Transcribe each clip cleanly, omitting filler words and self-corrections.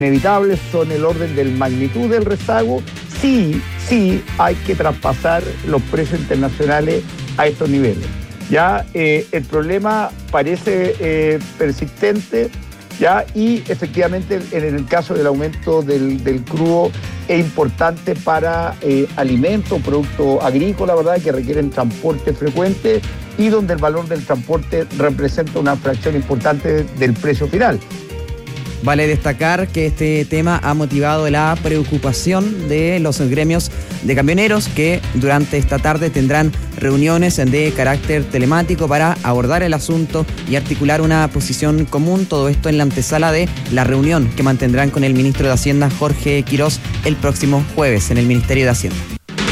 inevitables, son el orden de magnitud del rezago. Sí hay que traspasar los precios internacionales a estos niveles. Ya el problema parece persistente, ya, y efectivamente en el caso del aumento del crudo es importante para alimentos, productos agrícolas, ¿verdad?, que requieren transporte frecuente y donde el valor del transporte representa una fracción importante del precio final. Vale destacar que este tema ha motivado la preocupación de los gremios de camioneros que durante esta tarde tendrán reuniones de carácter telemático para abordar el asunto y articular una posición común. Todo esto en la antesala de la reunión que mantendrán con el ministro de Hacienda, Jorge Quirós, el próximo jueves en el Ministerio de Hacienda.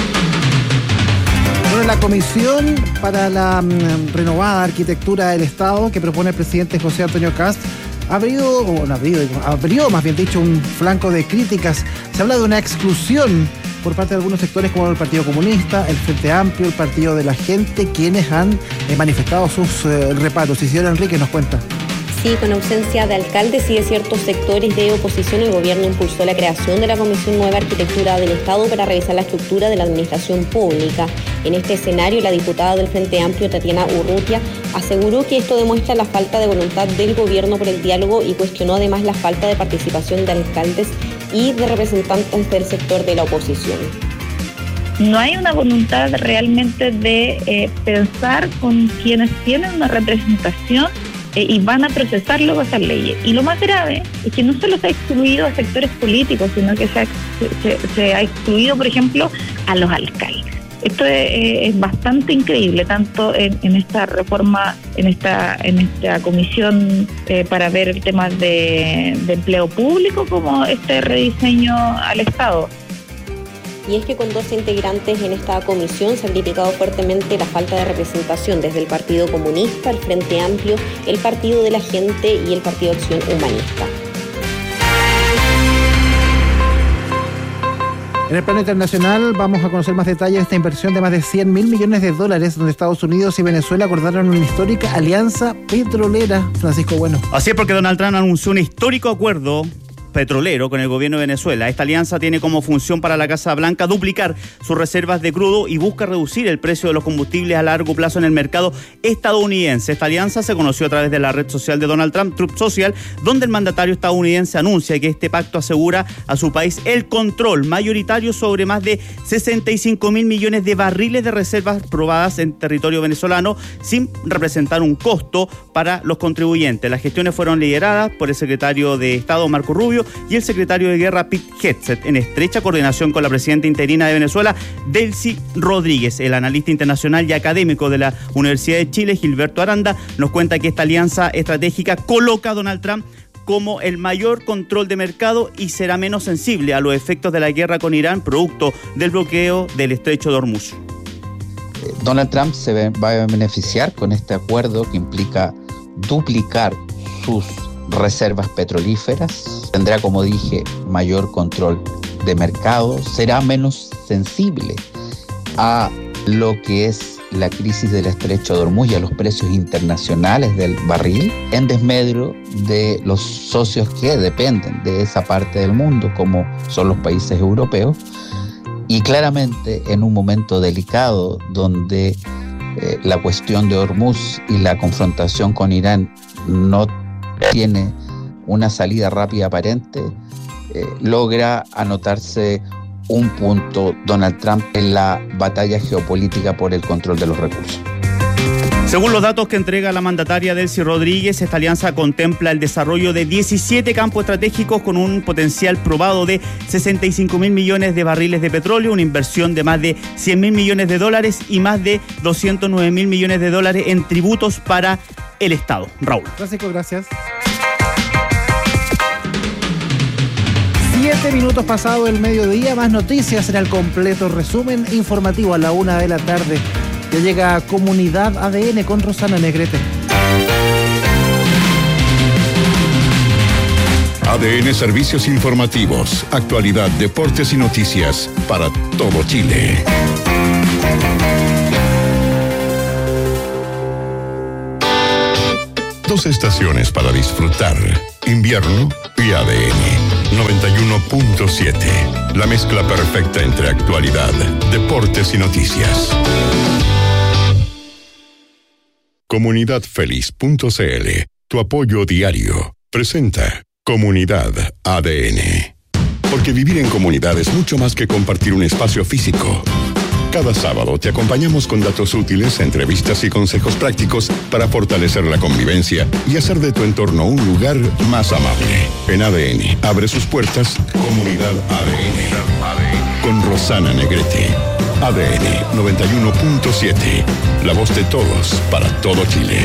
Bueno, la comisión para la renovada arquitectura del Estado que propone el presidente José Antonio Kast abrió más bien dicho un flanco de críticas. Se habla de una exclusión por parte de algunos sectores como el Partido Comunista, el Frente Amplio, el Partido de la Gente, quienes han manifestado sus reparos. Isidora Enrique nos cuenta. Sí, con ausencia de alcaldes y de ciertos sectores de oposición, el gobierno impulsó la creación de la Comisión Nueva Arquitectura del Estado para revisar la estructura de la administración pública. En este escenario, la diputada del Frente Amplio, Tatiana Urrutia, aseguró que esto demuestra la falta de voluntad del gobierno por el diálogo y cuestionó además la falta de participación de alcaldes y de representantes del sector de la oposición. No hay una voluntad realmente de pensar con quienes tienen una representación y van a procesar luego esas leyes. Y lo más grave es que no solo se ha excluido a sectores políticos, sino que se ha excluido, por ejemplo, a los alcaldes. Esto es bastante increíble, tanto en esta reforma, en esta comisión para ver el tema de empleo público, como este rediseño al Estado. Y es que con 12 integrantes en esta comisión se ha criticado fuertemente la falta de representación desde el Partido Comunista, el Frente Amplio, el Partido de la Gente y el Partido Acción Humanista. En el plano internacional vamos a conocer más detalles de esta inversión de más de $100.000 millones, donde Estados Unidos y Venezuela acordaron una histórica alianza petrolera. Francisco Bueno. Así es, porque Donald Trump anunció un histórico acuerdo petrolero con el gobierno de Venezuela. Esta alianza tiene como función para la Casa Blanca duplicar sus reservas de crudo y busca reducir el precio de los combustibles a largo plazo en el mercado estadounidense. Esta alianza se conoció a través de la red social de Donald Trump, Truth Social, donde el mandatario estadounidense anuncia que este pacto asegura a su país el control mayoritario sobre más de 65.000 millones de barriles de reservas probadas en territorio venezolano, sin representar un costo para los contribuyentes. Las gestiones fueron lideradas por el secretario de Estado, Marco Rubio, y el secretario de Guerra, Pete Hegseth, en estrecha coordinación con la presidenta interina de Venezuela, Delcy Rodríguez. El analista internacional y académico de la Universidad de Chile, Gilberto Aranda, nos cuenta que esta alianza estratégica coloca a Donald Trump como el mayor control de mercado y será menos sensible a los efectos de la guerra con Irán, producto del bloqueo del estrecho de Hormuz. Donald Trump va a beneficiar con este acuerdo que implica duplicar sus reservas petrolíferas, tendrá, como dije, mayor control de mercado, será menos sensible a lo que es la crisis del estrecho de Hormuz y a los precios internacionales del barril, en desmedro de los socios que dependen de esa parte del mundo, como son los países europeos, y claramente en un momento delicado donde la cuestión de Hormuz y la confrontación con Irán no tiene una salida rápida aparente, logra anotarse un punto Donald Trump en la batalla geopolítica por el control de los recursos. Según los datos que entrega la mandataria Delcy Rodríguez, esta alianza contempla el desarrollo de 17 campos estratégicos con un potencial probado de 65.000 millones de barriles de petróleo, una inversión de más de $100.000 millones y más de $209.000 millones en tributos para el Estado. Raúl. Francisco, gracias. 7 minutos pasado el mediodía, más noticias en el completo resumen informativo a la 1:00 p.m. Ya llega Comunidad ADN con Rosana Negrete. ADN Servicios Informativos, actualidad, deportes y noticias para todo Chile. Dos estaciones para disfrutar, invierno y ADN. 91.7. La mezcla perfecta entre actualidad, deportes y noticias. Comunidadfeliz.cl, tu apoyo diario, presenta Comunidad ADN. Porque vivir en comunidad es mucho más que compartir un espacio físico. Cada sábado te acompañamos con datos útiles, entrevistas y consejos prácticos para fortalecer la convivencia y hacer de tu entorno un lugar más amable. En ADN abre sus puertas Comunidad ADN con Rosana Negrete. ADN 91.7, la voz de todos para todo Chile.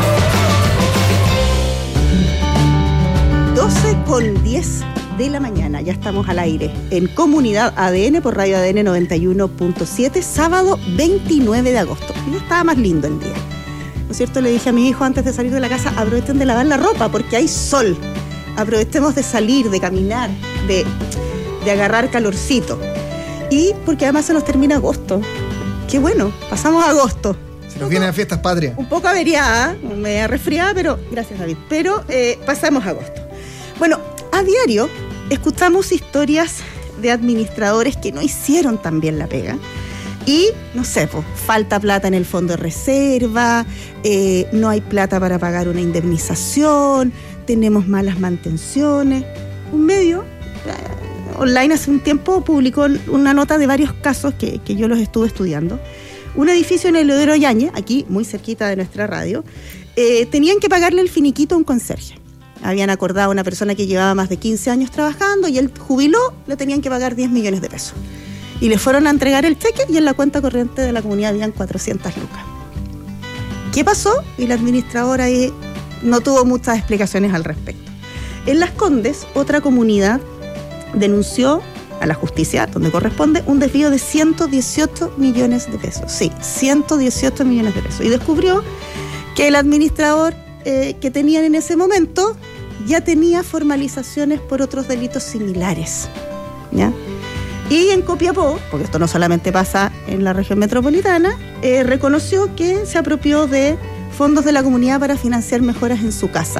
12:10 de la mañana, ya estamos al aire en Comunidad ADN por Radio ADN 91.7, sábado 29 de agosto. Ya estaba más lindo el día, ¿no es cierto? Le dije a mi hijo antes de salir de la casa, aprovechen de lavar la ropa porque hay sol, aprovechemos de salir, de caminar, de agarrar calorcito, y porque además se nos termina agosto. Qué bueno, pasamos a agosto. Se nos vienen las fiestas patrias. Un poco averiada, media resfriada, pero gracias, David, pero pasamos a agosto. Bueno, a diario escuchamos historias de administradores que no hicieron tan bien la pega y, no sé, pues, falta plata en el fondo de reserva, no hay plata para pagar una indemnización, tenemos malas mantenciones. Un medio online hace un tiempo publicó una nota de varios casos que yo los estuve estudiando. Un edificio en el Leodoro Yáñez, aquí muy cerquita de nuestra radio, tenían que pagarle el finiquito a un conserje. Habían acordado a una persona que llevaba más de 15 años trabajando y él jubiló, le tenían que pagar 10 millones de pesos. Y le fueron a entregar el cheque y en la cuenta corriente de la comunidad habían 400 lucas. ¿Qué pasó? Y la administradora ahí no tuvo muchas explicaciones al respecto. En Las Condes, otra comunidad denunció a la justicia, donde corresponde, un desvío de 118 millones de pesos. Sí, 118 millones de pesos. Y descubrió que el administrador que tenían en ese momento ya tenía formalizaciones por otros delitos similares, ¿ya? Y en Copiapó, porque esto no solamente pasa en la región metropolitana, reconoció que se apropió de fondos de la comunidad para financiar mejoras en su casa.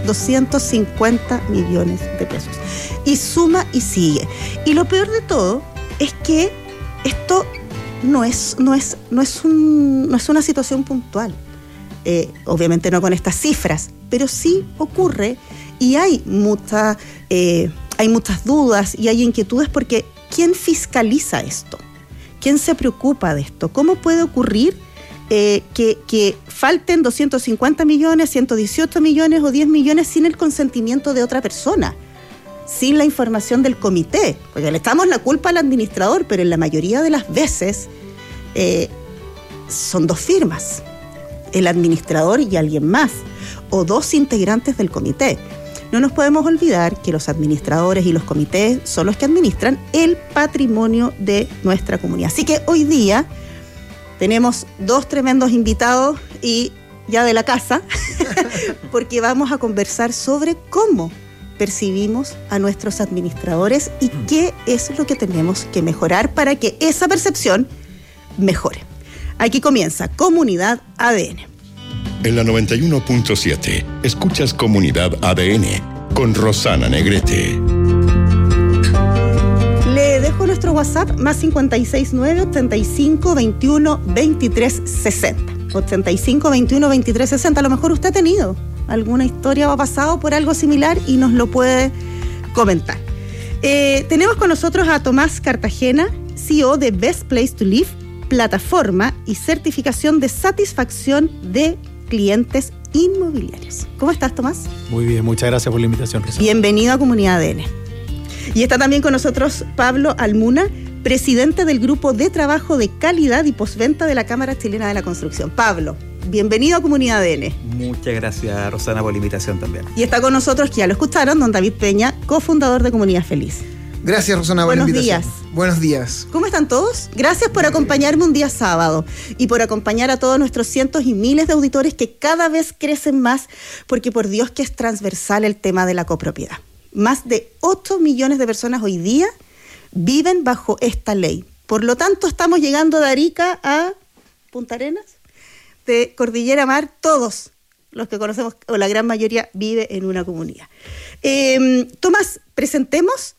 250 millones de pesos. Y suma y sigue. Y lo peor de todo es que esto no es una situación puntual. Obviamente no con estas cifras, pero sí ocurre y hay muchas dudas y hay inquietudes porque ¿quién fiscaliza esto? ¿Quién se preocupa de esto? ¿Cómo puede ocurrir que falten 250 millones, 118 millones o 10 millones sin el consentimiento de otra persona? Sin la información del comité, porque le echamos la culpa al administrador, pero en la mayoría de las veces son dos firmas, el administrador y alguien más, o dos integrantes del comité. No nos podemos olvidar que los administradores y los comités son los que administran el patrimonio de nuestra comunidad. Así que hoy día tenemos dos tremendos invitados y ya de la casa, porque vamos a conversar sobre cómo percibimos a nuestros administradores y qué es lo que tenemos que mejorar para que esa percepción mejore. Aquí comienza Comunidad ADN. En la 91.7, escuchas Comunidad ADN con Rosana Negrete. Le dejo nuestro WhatsApp más 569-8521-2360. 8521-2360. A lo mejor usted ha tenido alguna historia o ha pasado por algo similar y nos lo puede comentar. Tenemos con nosotros a Tomás Cartagena, CEO de Best Place to Live, plataforma y certificación de satisfacción de clientes inmobiliarios. ¿Cómo estás, Tomás? Muy bien, muchas gracias por la invitación, Rosana. Bienvenido a Comunidad ADN. Y está también con nosotros Pablo Almuna, presidente del Grupo de Trabajo de Calidad y Postventa de la Cámara Chilena de la Construcción. Pablo, bienvenido a Comunidad ADN. Muchas gracias, Rosana, por la invitación también. Y está con nosotros, que ya lo escucharon, don David Peña, cofundador de Comunidad Feliz. Gracias, Rosana, por la invitación. Buenos días. Buenos días. ¿Cómo están todos? Gracias por acompañarme un día sábado y por acompañar a todos nuestros cientos y miles de auditores que cada vez crecen más, porque por Dios que es transversal el tema de la copropiedad. Más de 8 millones de personas hoy día viven bajo esta ley. Por lo tanto, estamos llegando de Arica a Punta Arenas, de Cordillera a Mar, todos los que conocemos, o la gran mayoría, vive en una comunidad. Tomás, presentemos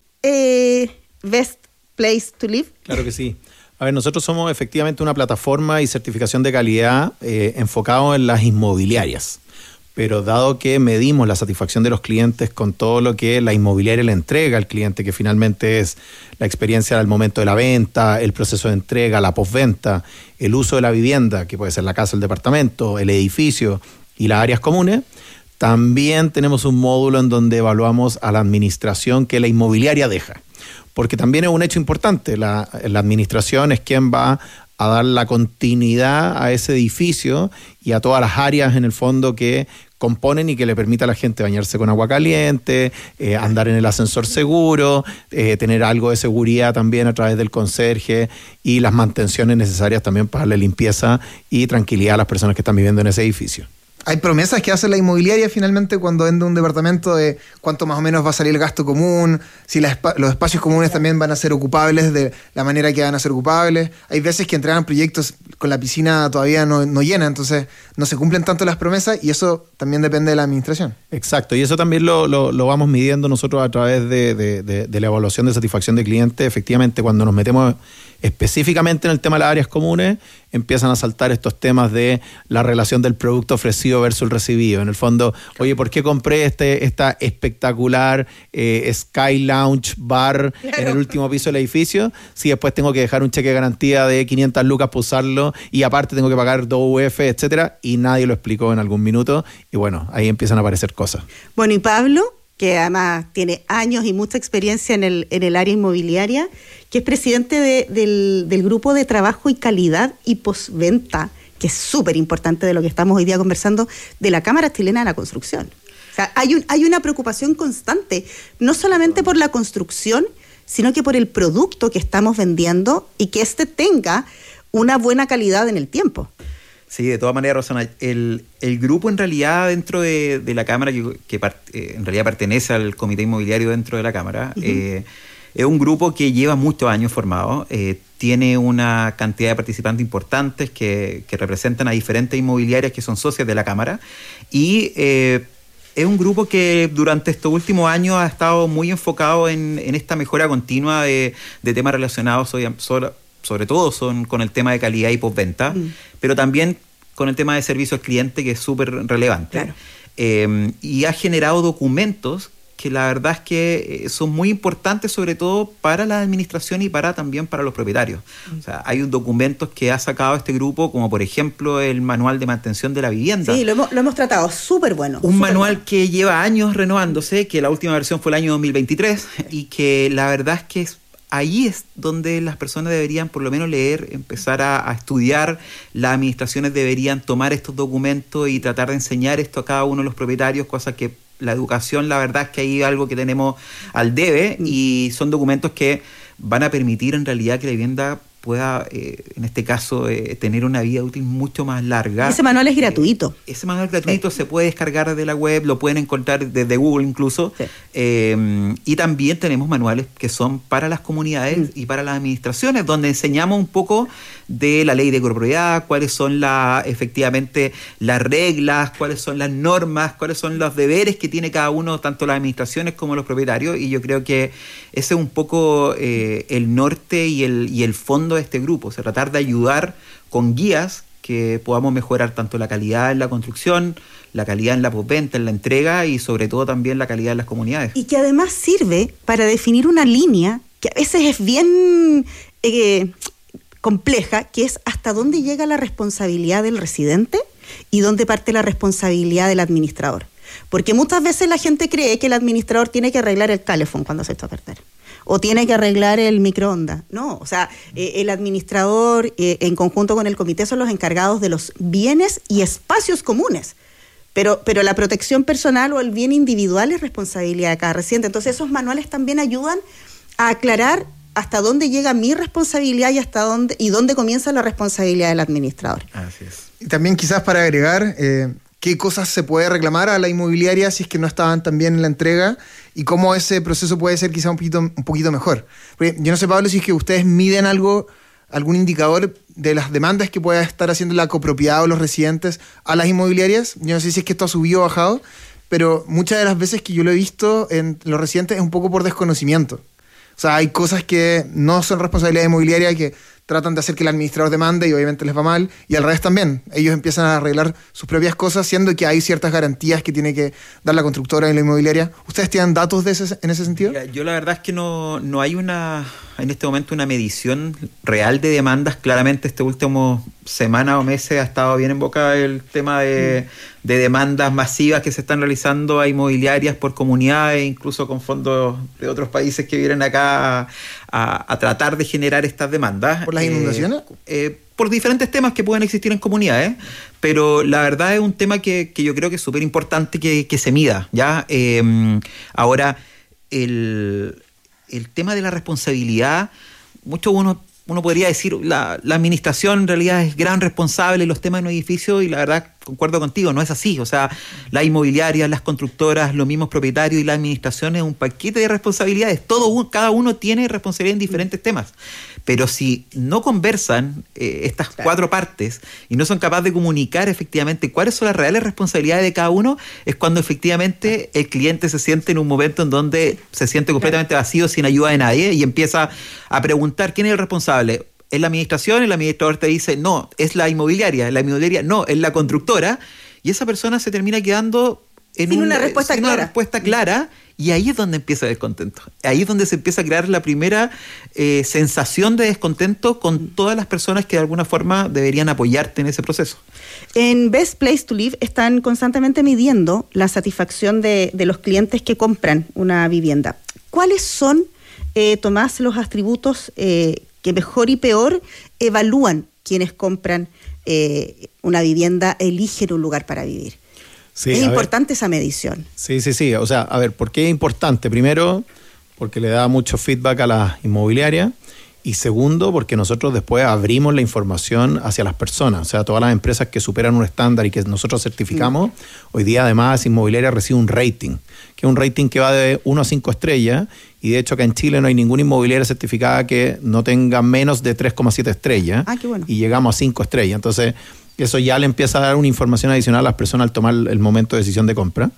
Best Place to Live. Claro que sí. A ver, nosotros somos efectivamente una plataforma y certificación de calidad enfocado en las inmobiliarias. Pero dado que medimos la satisfacción de los clientes con todo lo que la inmobiliaria le entrega al cliente, que finalmente es la experiencia al momento de la venta, el proceso de entrega, la postventa, el uso de la vivienda, que puede ser la casa, el departamento, el edificio y las áreas comunes, también tenemos un módulo en donde evaluamos a la administración que la inmobiliaria deja. Porque también es un hecho importante, la administración es quien va a dar la continuidad a ese edificio y a todas las áreas en el fondo que componen y que le permita a la gente bañarse con agua caliente, andar en el ascensor seguro, tener algo de seguridad también a través del conserje y las mantenciones necesarias también para darle limpieza y tranquilidad a las personas que están viviendo en ese edificio. Hay promesas que hace la inmobiliaria finalmente cuando vende un departamento de cuánto más o menos va a salir el gasto común, si los espacios comunes también van a ser ocupables de la manera que van a ser ocupables. Hay veces que entregan proyectos con la piscina todavía no llena, entonces no se cumplen tanto las promesas y eso también depende de la administración. Exacto, y eso también lo vamos midiendo nosotros a través de la evaluación de satisfacción de cliente. Efectivamente, cuando nos metemos específicamente en el tema de las áreas comunes, empiezan a saltar estos temas de la relación del producto ofrecido versus el recibido. En el fondo, oye, ¿por qué compré esta espectacular Sky Lounge Bar en el último piso del edificio? Si después tengo que dejar un cheque de garantía de 500 lucas para usarlo y aparte tengo que pagar 2 UF, etcétera, y nadie lo explicó en algún minuto. Y bueno, ahí empiezan a aparecer cosas. Bueno, y Pablo, que además tiene años y mucha experiencia en el área inmobiliaria, que es presidente del Grupo de Trabajo y Calidad y Postventa, que es súper importante de lo que estamos hoy día conversando, de la Cámara Chilena de la Construcción. O sea, hay una preocupación constante, no solamente por la construcción, sino que por el producto que estamos vendiendo y que éste tenga una buena calidad en el tiempo. Sí, de todas maneras, Rosana, el grupo en realidad dentro de la Cámara, que en realidad pertenece al Comité Inmobiliario dentro de la Cámara, es un grupo que lleva muchos años formado, tiene una cantidad de participantes importantes que representan a diferentes inmobiliarias que son socias de la Cámara y es un grupo que durante estos últimos años ha estado muy enfocado en esta mejora continua de temas relacionados sobre todo con el tema de calidad y postventa, pero también con el tema de servicio al cliente, que es súper relevante. Claro. Y ha generado documentos que la verdad es que son muy importantes, sobre todo para la administración y también para los propietarios. O sea, hay documentos que ha sacado este grupo, como por ejemplo el manual de mantención de la vivienda. Sí, lo hemos tratado, súper bueno. Un manual que lleva años renovándose, que la última versión fue el año 2023, y que la verdad es que ahí es donde las personas deberían por lo menos leer, empezar a estudiar. Las administraciones deberían tomar estos documentos y tratar de enseñar esto a cada uno de los propietarios, cosa que la educación, la verdad es que hay algo que tenemos al debe, y son documentos que van a permitir en realidad que la vivienda pueda, en este caso, tener una vida útil mucho más larga. Ese manual es gratuito. Ese manual es gratuito, sí. Se puede descargar desde la web, lo pueden encontrar desde Google incluso. Sí. Y también tenemos manuales que son para las comunidades y para las administraciones, donde enseñamos un poco de la ley de copropiedad, cuáles son efectivamente las reglas, cuáles son las normas, cuáles son los deberes que tiene cada uno, tanto las administraciones como los propietarios, y yo creo que ese es un poco el norte y el fondo de este grupo, o sea, tratar de ayudar con guías que podamos mejorar tanto la calidad en la construcción, la calidad en la postventa, en la entrega y sobre todo también la calidad en las comunidades. Y que además sirve para definir una línea que a veces es bien compleja, que es hasta dónde llega la responsabilidad del residente y dónde parte la responsabilidad del administrador. Porque muchas veces la gente cree que el administrador tiene que arreglar el calefón cuando se echa a perder, o tiene que arreglar el microondas. No, o sea, el administrador en conjunto con el comité son los encargados de los bienes y espacios comunes. Pero la protección personal o el bien individual es responsabilidad de cada residente. Entonces esos manuales también ayudan a aclarar hasta dónde llega mi responsabilidad y dónde comienza la responsabilidad del administrador. Así es. Y también quizás para agregar, qué cosas se puede reclamar a la inmobiliaria si es que no estaban tan bien en la entrega y cómo ese proceso puede ser quizás un poquito mejor. Porque yo no sé, Pablo, si es que ustedes miden algo algún indicador de las demandas que pueda estar haciendo la copropiedad o los residentes a las inmobiliarias? Yo no sé si es que esto ha subido o bajado, pero muchas de las veces que yo lo he visto en los residentes es un poco por desconocimiento. O sea, hay cosas que no son responsabilidad inmobiliaria, que tratan de hacer que el administrador demande y obviamente les va mal, y al revés también. Ellos empiezan a arreglar sus propias cosas, siendo que hay ciertas garantías que tiene que dar la constructora y la inmobiliaria. ¿Ustedes tienen datos en ese sentido? Mira, yo la verdad es que no hay en este momento una medición real de demandas. Claramente este último semana o meses ha estado bien en boca el tema de demandas masivas que se están realizando a inmobiliarias por comunidades, incluso con fondos de otros países que vienen acá a tratar de generar estas demandas. ¿Por las inundaciones? Por diferentes temas que pueden existir en comunidades, pero la verdad es un tema que yo creo que es súper importante que se mida, ¿ya? Ahora, el tema de la responsabilidad, uno podría decir, la administración en realidad es gran responsable en los temas de un edificio, y la verdad, concuerdo contigo, no es así. O sea, las inmobiliarias, las constructoras, los mismos propietarios y la administración es un paquete de responsabilidades. Cada uno tiene responsabilidad en diferentes temas. Pero si no conversan estas cuatro partes y no son capaces de comunicar efectivamente cuáles son las reales responsabilidades de cada uno, es cuando efectivamente el cliente se siente en un momento en donde se siente completamente vacío, sin ayuda de nadie, y empieza a preguntar quién es el responsable. ¿Es la administración? El administrador te dice, no, es la inmobiliaria no, es la constructora, y esa persona se termina quedando sin una respuesta clara. Y ahí es donde empieza el descontento. Ahí es donde se empieza a crear la primera sensación de descontento con todas las personas que de alguna forma deberían apoyarte en ese proceso. En Best Place to Live están constantemente midiendo la satisfacción de los clientes que compran una vivienda. ¿Cuáles son, Tomás, los atributos que mejor y peor evalúan quienes compran una vivienda, eligen un lugar para vivir? Sí, es importante esa medición. Sí. O sea, a ver, ¿por qué es importante? Primero, porque le da mucho feedback a las inmobiliarias. Y segundo, porque nosotros después abrimos la información hacia las personas. O sea, todas las empresas que superan un estándar y que nosotros certificamos, hoy día además inmobiliaria recibe un rating, que es un rating que va de 1 a 5 estrellas. Y de hecho acá en Chile no hay ninguna inmobiliaria certificada que no tenga menos de 3,7 estrellas. Qué bueno. Y llegamos a 5 estrellas. Entonces, eso ya le empieza a dar una información adicional a las personas al tomar el momento de decisión de compra.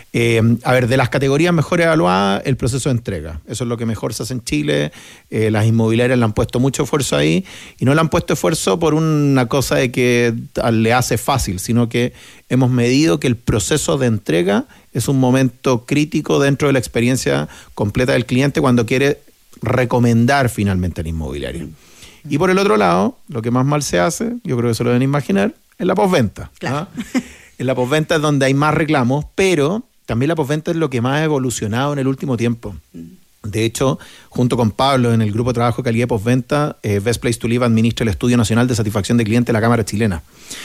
A ver, de las categorías mejor evaluadas, el proceso de entrega. Eso es lo que mejor se hace en Chile. Las inmobiliarias le han puesto mucho esfuerzo ahí, y no le han puesto esfuerzo por una cosa de que le hace fácil, sino que hemos medido que el proceso de entrega es un momento crítico dentro de la experiencia completa del cliente cuando quiere recomendar finalmente a la inmobiliaria. Y por el otro lado, lo que más mal se hace, yo creo que se lo deben imaginar, es la postventa. Claro. En la postventa es donde hay más reclamos, pero también la postventa es lo que más ha evolucionado en el último tiempo. De hecho, junto con Pablo, en el grupo de trabajo de calidad postventa, Best Place to Live administra el Estudio Nacional de Satisfacción de Cliente de la Cámara Chilena.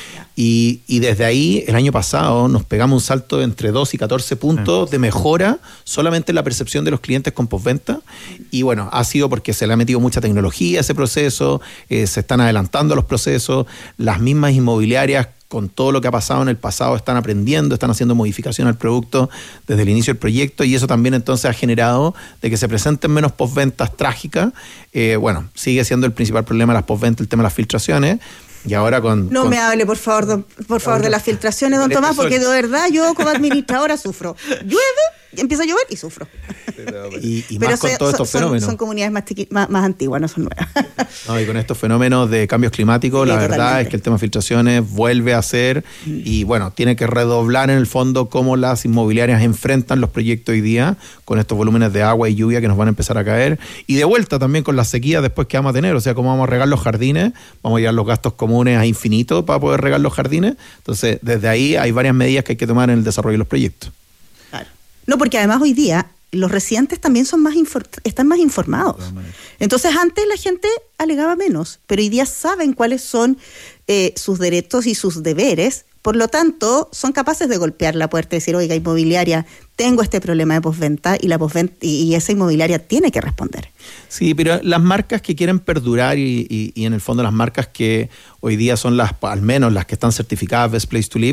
Y desde ahí, el año pasado, nos pegamos un salto de entre 2 y 14 puntos de mejora solamente en la percepción de los clientes con postventa. Y bueno, ha sido porque se le ha metido mucha tecnología a ese proceso, se están adelantando los procesos, las mismas inmobiliarias con todo lo que ha pasado en el pasado están aprendiendo, están haciendo modificación al producto desde el inicio del proyecto, y eso también entonces ha generado de que se presenten menos postventas trágicas. Bueno, sigue siendo el principal problema de las postventas el tema de las filtraciones. Y ahora No me hable, por favor, de las filtraciones, don Tomás, porque de verdad yo como administradora sufro. Llueve, empieza a llover y sufro. Y más con todos estos fenómenos. Son comunidades más antiguas, no son nuevas. No, y con estos fenómenos de cambios climáticos, la verdad es que el tema de filtraciones vuelve a ser, y bueno, tiene que redoblar en el fondo cómo las inmobiliarias enfrentan los proyectos hoy día con estos volúmenes de agua y lluvia que nos van a empezar a caer, y de vuelta también con la sequía después que vamos a tener. O sea, cómo vamos a regar los jardines, vamos a llevar los gastos comunes a infinito para poder regar los jardines. Entonces, desde ahí hay varias medidas que hay que tomar en el desarrollo de los proyectos. Claro. No, porque además hoy día los residentes también están más informados. Entonces, antes la gente alegaba menos, pero hoy día saben cuáles son sus derechos y sus deberes. Por lo tanto, son capaces de golpear la puerta y decir, oiga, inmobiliaria, tengo este problema de postventa, y esa inmobiliaria tiene que responder. Sí, pero las marcas que quieren perdurar y en el fondo las marcas que hoy día son al menos las que están certificadas Best Place to Live,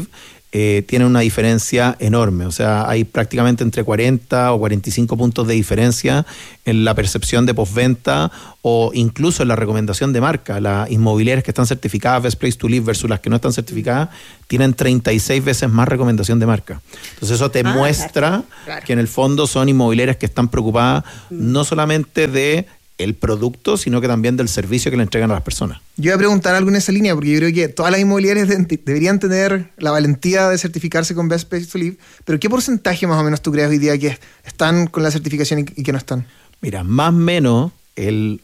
tienen una diferencia enorme. O sea, hay prácticamente entre 40 o 45 puntos de diferencia en la percepción de postventa o incluso en la recomendación de marca. Las inmobiliarias que están certificadas Best Place to Live versus las que no están certificadas tienen 36 veces más recomendación de marca. Entonces eso te muestra que en el fondo son inmobiliarias que están preocupadas no solamente de el producto, sino que también del servicio que le entregan a las personas. Yo voy a preguntar algo en esa línea, porque yo creo que todas las inmobiliarias deberían tener la valentía de certificarse con Best Place to Live, pero ¿qué porcentaje más o menos tú crees hoy día que están con la certificación y que no están? Mira, más o menos el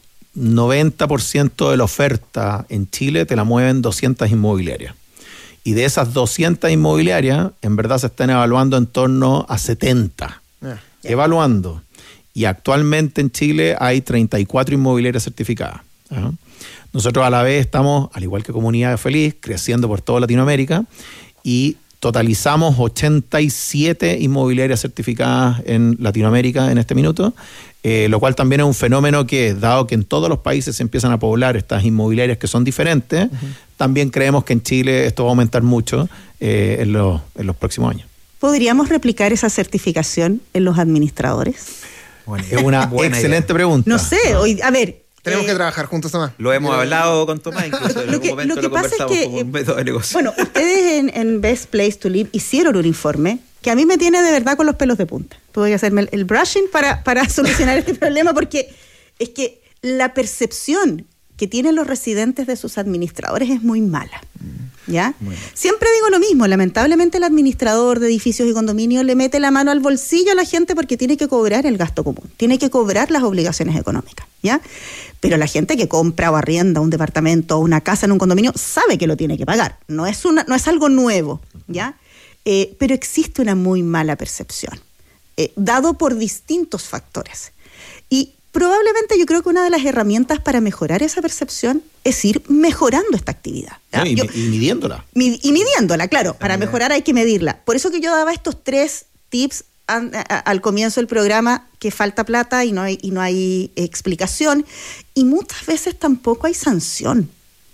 90% de la oferta en Chile te la mueven 200 inmobiliarias. Y de esas 200 inmobiliarias, en verdad se están evaluando en torno a 70. Evaluando. Y actualmente en Chile hay 34 inmobiliarias certificadas. Nosotros a la vez estamos, al igual que Comunidad Feliz, creciendo por toda Latinoamérica y totalizamos 87 inmobiliarias certificadas en Latinoamérica en este minuto, lo cual también es un fenómeno que, dado que en todos los países se empiezan a poblar estas inmobiliarias que son diferentes, también creemos que en Chile esto va a aumentar mucho en los próximos años. ¿Podríamos replicar esa certificación en los administradores? Es una excelente pregunta. No sé, hoy, a ver. Tenemos que trabajar juntos, Tomás. Lo hemos hablado con Tomás, incluso en algún momento lo conversamos como un método de negocio. Bueno, ustedes en Best Place to Live hicieron un informe que a mí me tiene de verdad con los pelos de punta. Tuve que hacerme el brushing para solucionar este problema, porque es que la percepción que tienen los residentes de sus administradores es muy mala. ¿Ya? Siempre digo lo mismo, lamentablemente el administrador de edificios y condominios le mete la mano al bolsillo a la gente porque tiene que cobrar el gasto común, tiene que cobrar las obligaciones económicas, ¿ya? Pero la gente que compra o arrienda un departamento o una casa en un condominio sabe que lo tiene que pagar, no es algo nuevo, ¿ya? Pero existe una muy mala percepción, dado por distintos factores. Y probablemente yo creo que una de las herramientas para mejorar esa percepción es ir mejorando esta actividad. Y midiéndola. Y midiéndola, claro. Para mejorar hay que medirla. Por eso que yo daba estos 3 tips al comienzo del programa, que falta plata y no hay explicación. Y muchas veces tampoco hay sanción.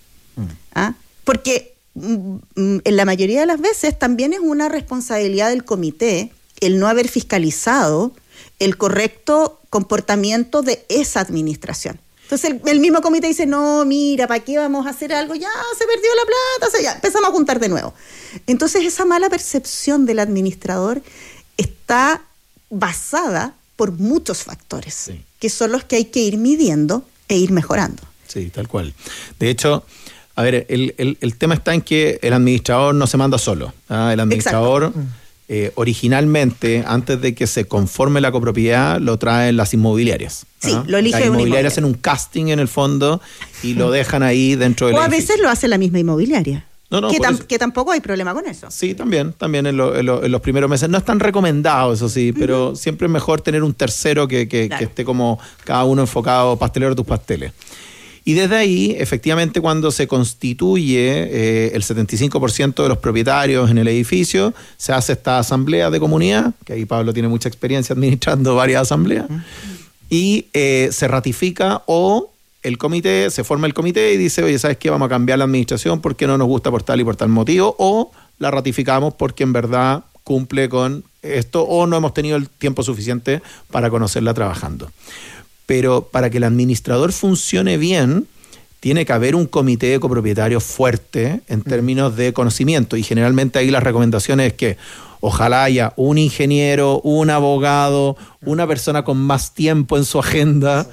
Porque en la mayoría de las veces también es una responsabilidad del comité el no haber fiscalizado el correcto comportamiento de esa administración. Entonces el mismo comité dice, no, mira, ¿para qué vamos a hacer algo? Ya se perdió la plata, ya empezamos a juntar de nuevo. Entonces esa mala percepción del administrador está basada por muchos factores, que son los que hay que ir midiendo e ir mejorando. Sí, tal cual. De hecho, a ver, el tema está en que el administrador no se manda solo. El administrador... originalmente, antes de que se conforme la copropiedad, lo traen las inmobiliarias. Sí, lo elige las una inmobiliarias hacen un casting en el fondo y lo dejan ahí dentro del edificio. O a veces lo hace la misma inmobiliaria. Que tampoco hay problema con eso. Sí, también en los primeros meses. No es tan recomendado, eso sí, pero siempre es mejor tener un tercero que esté como cada uno enfocado, pastelero tus pasteles. Y desde ahí, efectivamente, cuando se constituye el 75% de los propietarios en el edificio, se hace esta asamblea de comunidad, que ahí Pablo tiene mucha experiencia administrando varias asambleas, y se ratifica o se forma el comité y dice, oye, ¿sabes qué? Vamos a cambiar la administración porque no nos gusta por tal y por tal motivo, o la ratificamos porque en verdad cumple con esto, o no hemos tenido el tiempo suficiente para conocerla trabajando. Pero para que el administrador funcione bien, tiene que haber un comité de copropietarios fuerte en términos de conocimiento. Y generalmente ahí las recomendaciones es que ojalá haya un ingeniero, un abogado, una persona con más tiempo en su agenda,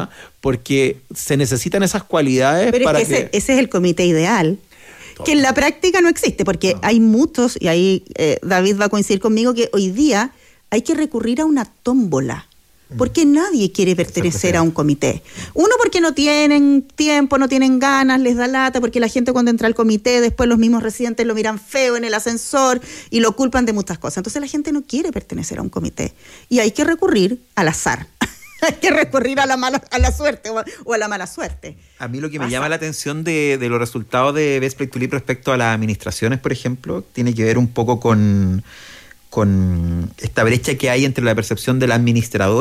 porque se necesitan esas cualidades. Pero para es que ese es el comité ideal, que en la práctica no existe, porque hay muchos, y ahí David va a coincidir conmigo, que hoy día hay que recurrir a una tómbola. Porque nadie quiere pertenecer a un comité. Uno, porque no tienen tiempo, no tienen ganas, les da lata, porque la gente cuando entra al comité, después los mismos residentes lo miran feo en el ascensor y lo culpan de muchas cosas. Entonces la gente no quiere pertenecer a un comité. Y hay que recurrir al azar. Hay que recurrir a la suerte o a la mala suerte. A mí lo que me llama la atención de los resultados de Best Place to Live respecto a las administraciones, por ejemplo, tiene que ver un poco con esta brecha que hay entre la percepción del administrador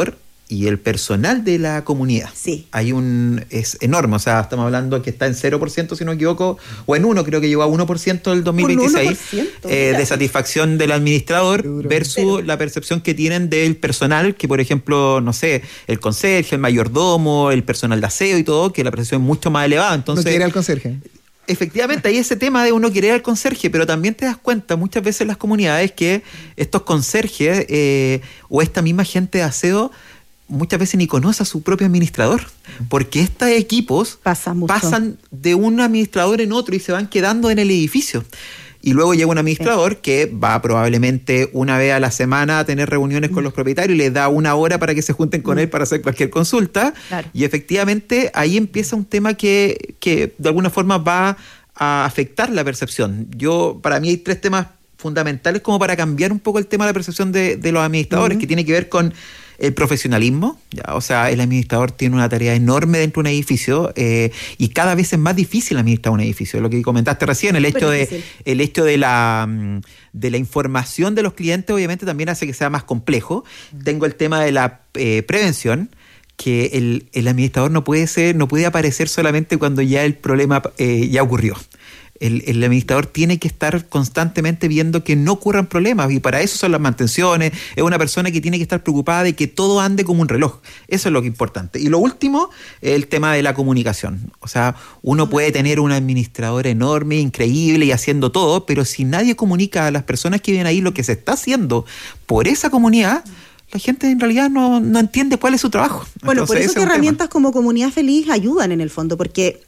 y el personal de la comunidad. Sí. Es enorme, o sea, estamos hablando que está en 0%, si no me equivoco, o en 1%, creo que llegó a 1% del 2026, de satisfacción del administrador versus la percepción que tienen del personal, que por ejemplo, no sé, el conserje, el mayordomo, el personal de aseo y todo, que la percepción es mucho más elevada. Entonces, no quiere al conserje. Efectivamente, hay ese tema de uno querer al conserje, pero también te das cuenta muchas veces en las comunidades que estos conserjes o esta misma gente de aseo muchas veces ni conoce a su propio administrador, porque estos equipos pasan de un administrador en otro y se van quedando en el edificio. Y luego llega un administrador que va probablemente una vez a la semana a tener reuniones con los propietarios y les da 1 hora para que se junten con él para hacer cualquier consulta. Claro. Y efectivamente ahí empieza un tema que de alguna forma va a afectar la percepción. Para mí hay 3 temas fundamentales como para cambiar un poco el tema de la percepción de los administradores, que tiene que ver con el profesionalismo, o sea, el administrador tiene una tarea enorme dentro de un edificio y cada vez es más difícil administrar un edificio. Lo que comentaste recién, el hecho de la información de los clientes obviamente también hace que sea más complejo. Tengo el tema de la prevención, que el administrador no puede aparecer solamente cuando ya el problema ya ocurrió. El administrador tiene que estar constantemente viendo que no ocurran problemas, y para eso son las mantenciones. Es una persona que tiene que estar preocupada de que todo ande como un reloj. Eso es lo que es importante. Y lo último, el tema de la comunicación. O sea, uno puede tener un administrador enorme, increíble y haciendo todo, pero si nadie comunica a las personas que viven ahí lo que se está haciendo por esa comunidad, la gente en realidad no entiende cuál es su trabajo. Bueno, entonces, por eso que herramientas como Comunidad Feliz ayudan en el fondo, porque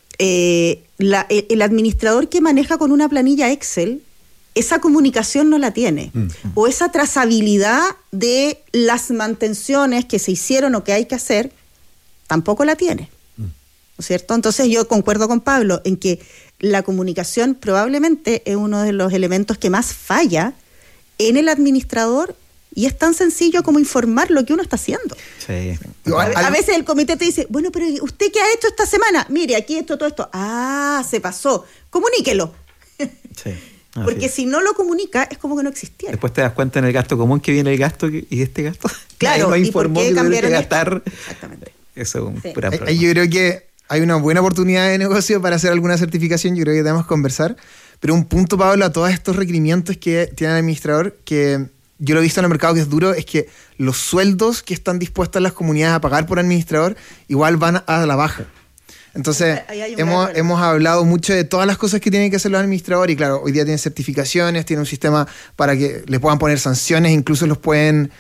el administrador que maneja con una planilla Excel, esa comunicación no la tiene, o esa trazabilidad de las mantenciones que se hicieron o que hay que hacer, tampoco la tiene, ¿no es cierto? Entonces yo concuerdo con Pablo en que la comunicación probablemente es uno de los elementos que más falla en el administrador. Y es tan sencillo como informar lo que uno está haciendo. Sí. A veces el comité te dice, bueno, pero ¿usted qué ha hecho esta semana? Mire, aquí todo esto. Ah, se pasó. Comuníquelo. Sí. Porque si no lo comunica, es como que no existiera. Después te das cuenta en el gasto común que viene el gasto y este gasto. Claro, no ¿y por qué cambiaron que gastar? Exactamente. Eso es un gran problema. Yo creo que hay una buena oportunidad de negocio para hacer alguna certificación. Yo creo que debemos conversar. Pero un punto, Pablo, a todos estos requerimientos que tiene el administrador, que yo lo he visto en el mercado que es duro, es que los sueldos que están dispuestas las comunidades a pagar por administrador igual van a la baja. Entonces, hemos hablado mucho de todas las cosas que tienen que hacer los administradores, y claro, hoy día tienen certificaciones, tienen un sistema para que le puedan poner sanciones, incluso los pueden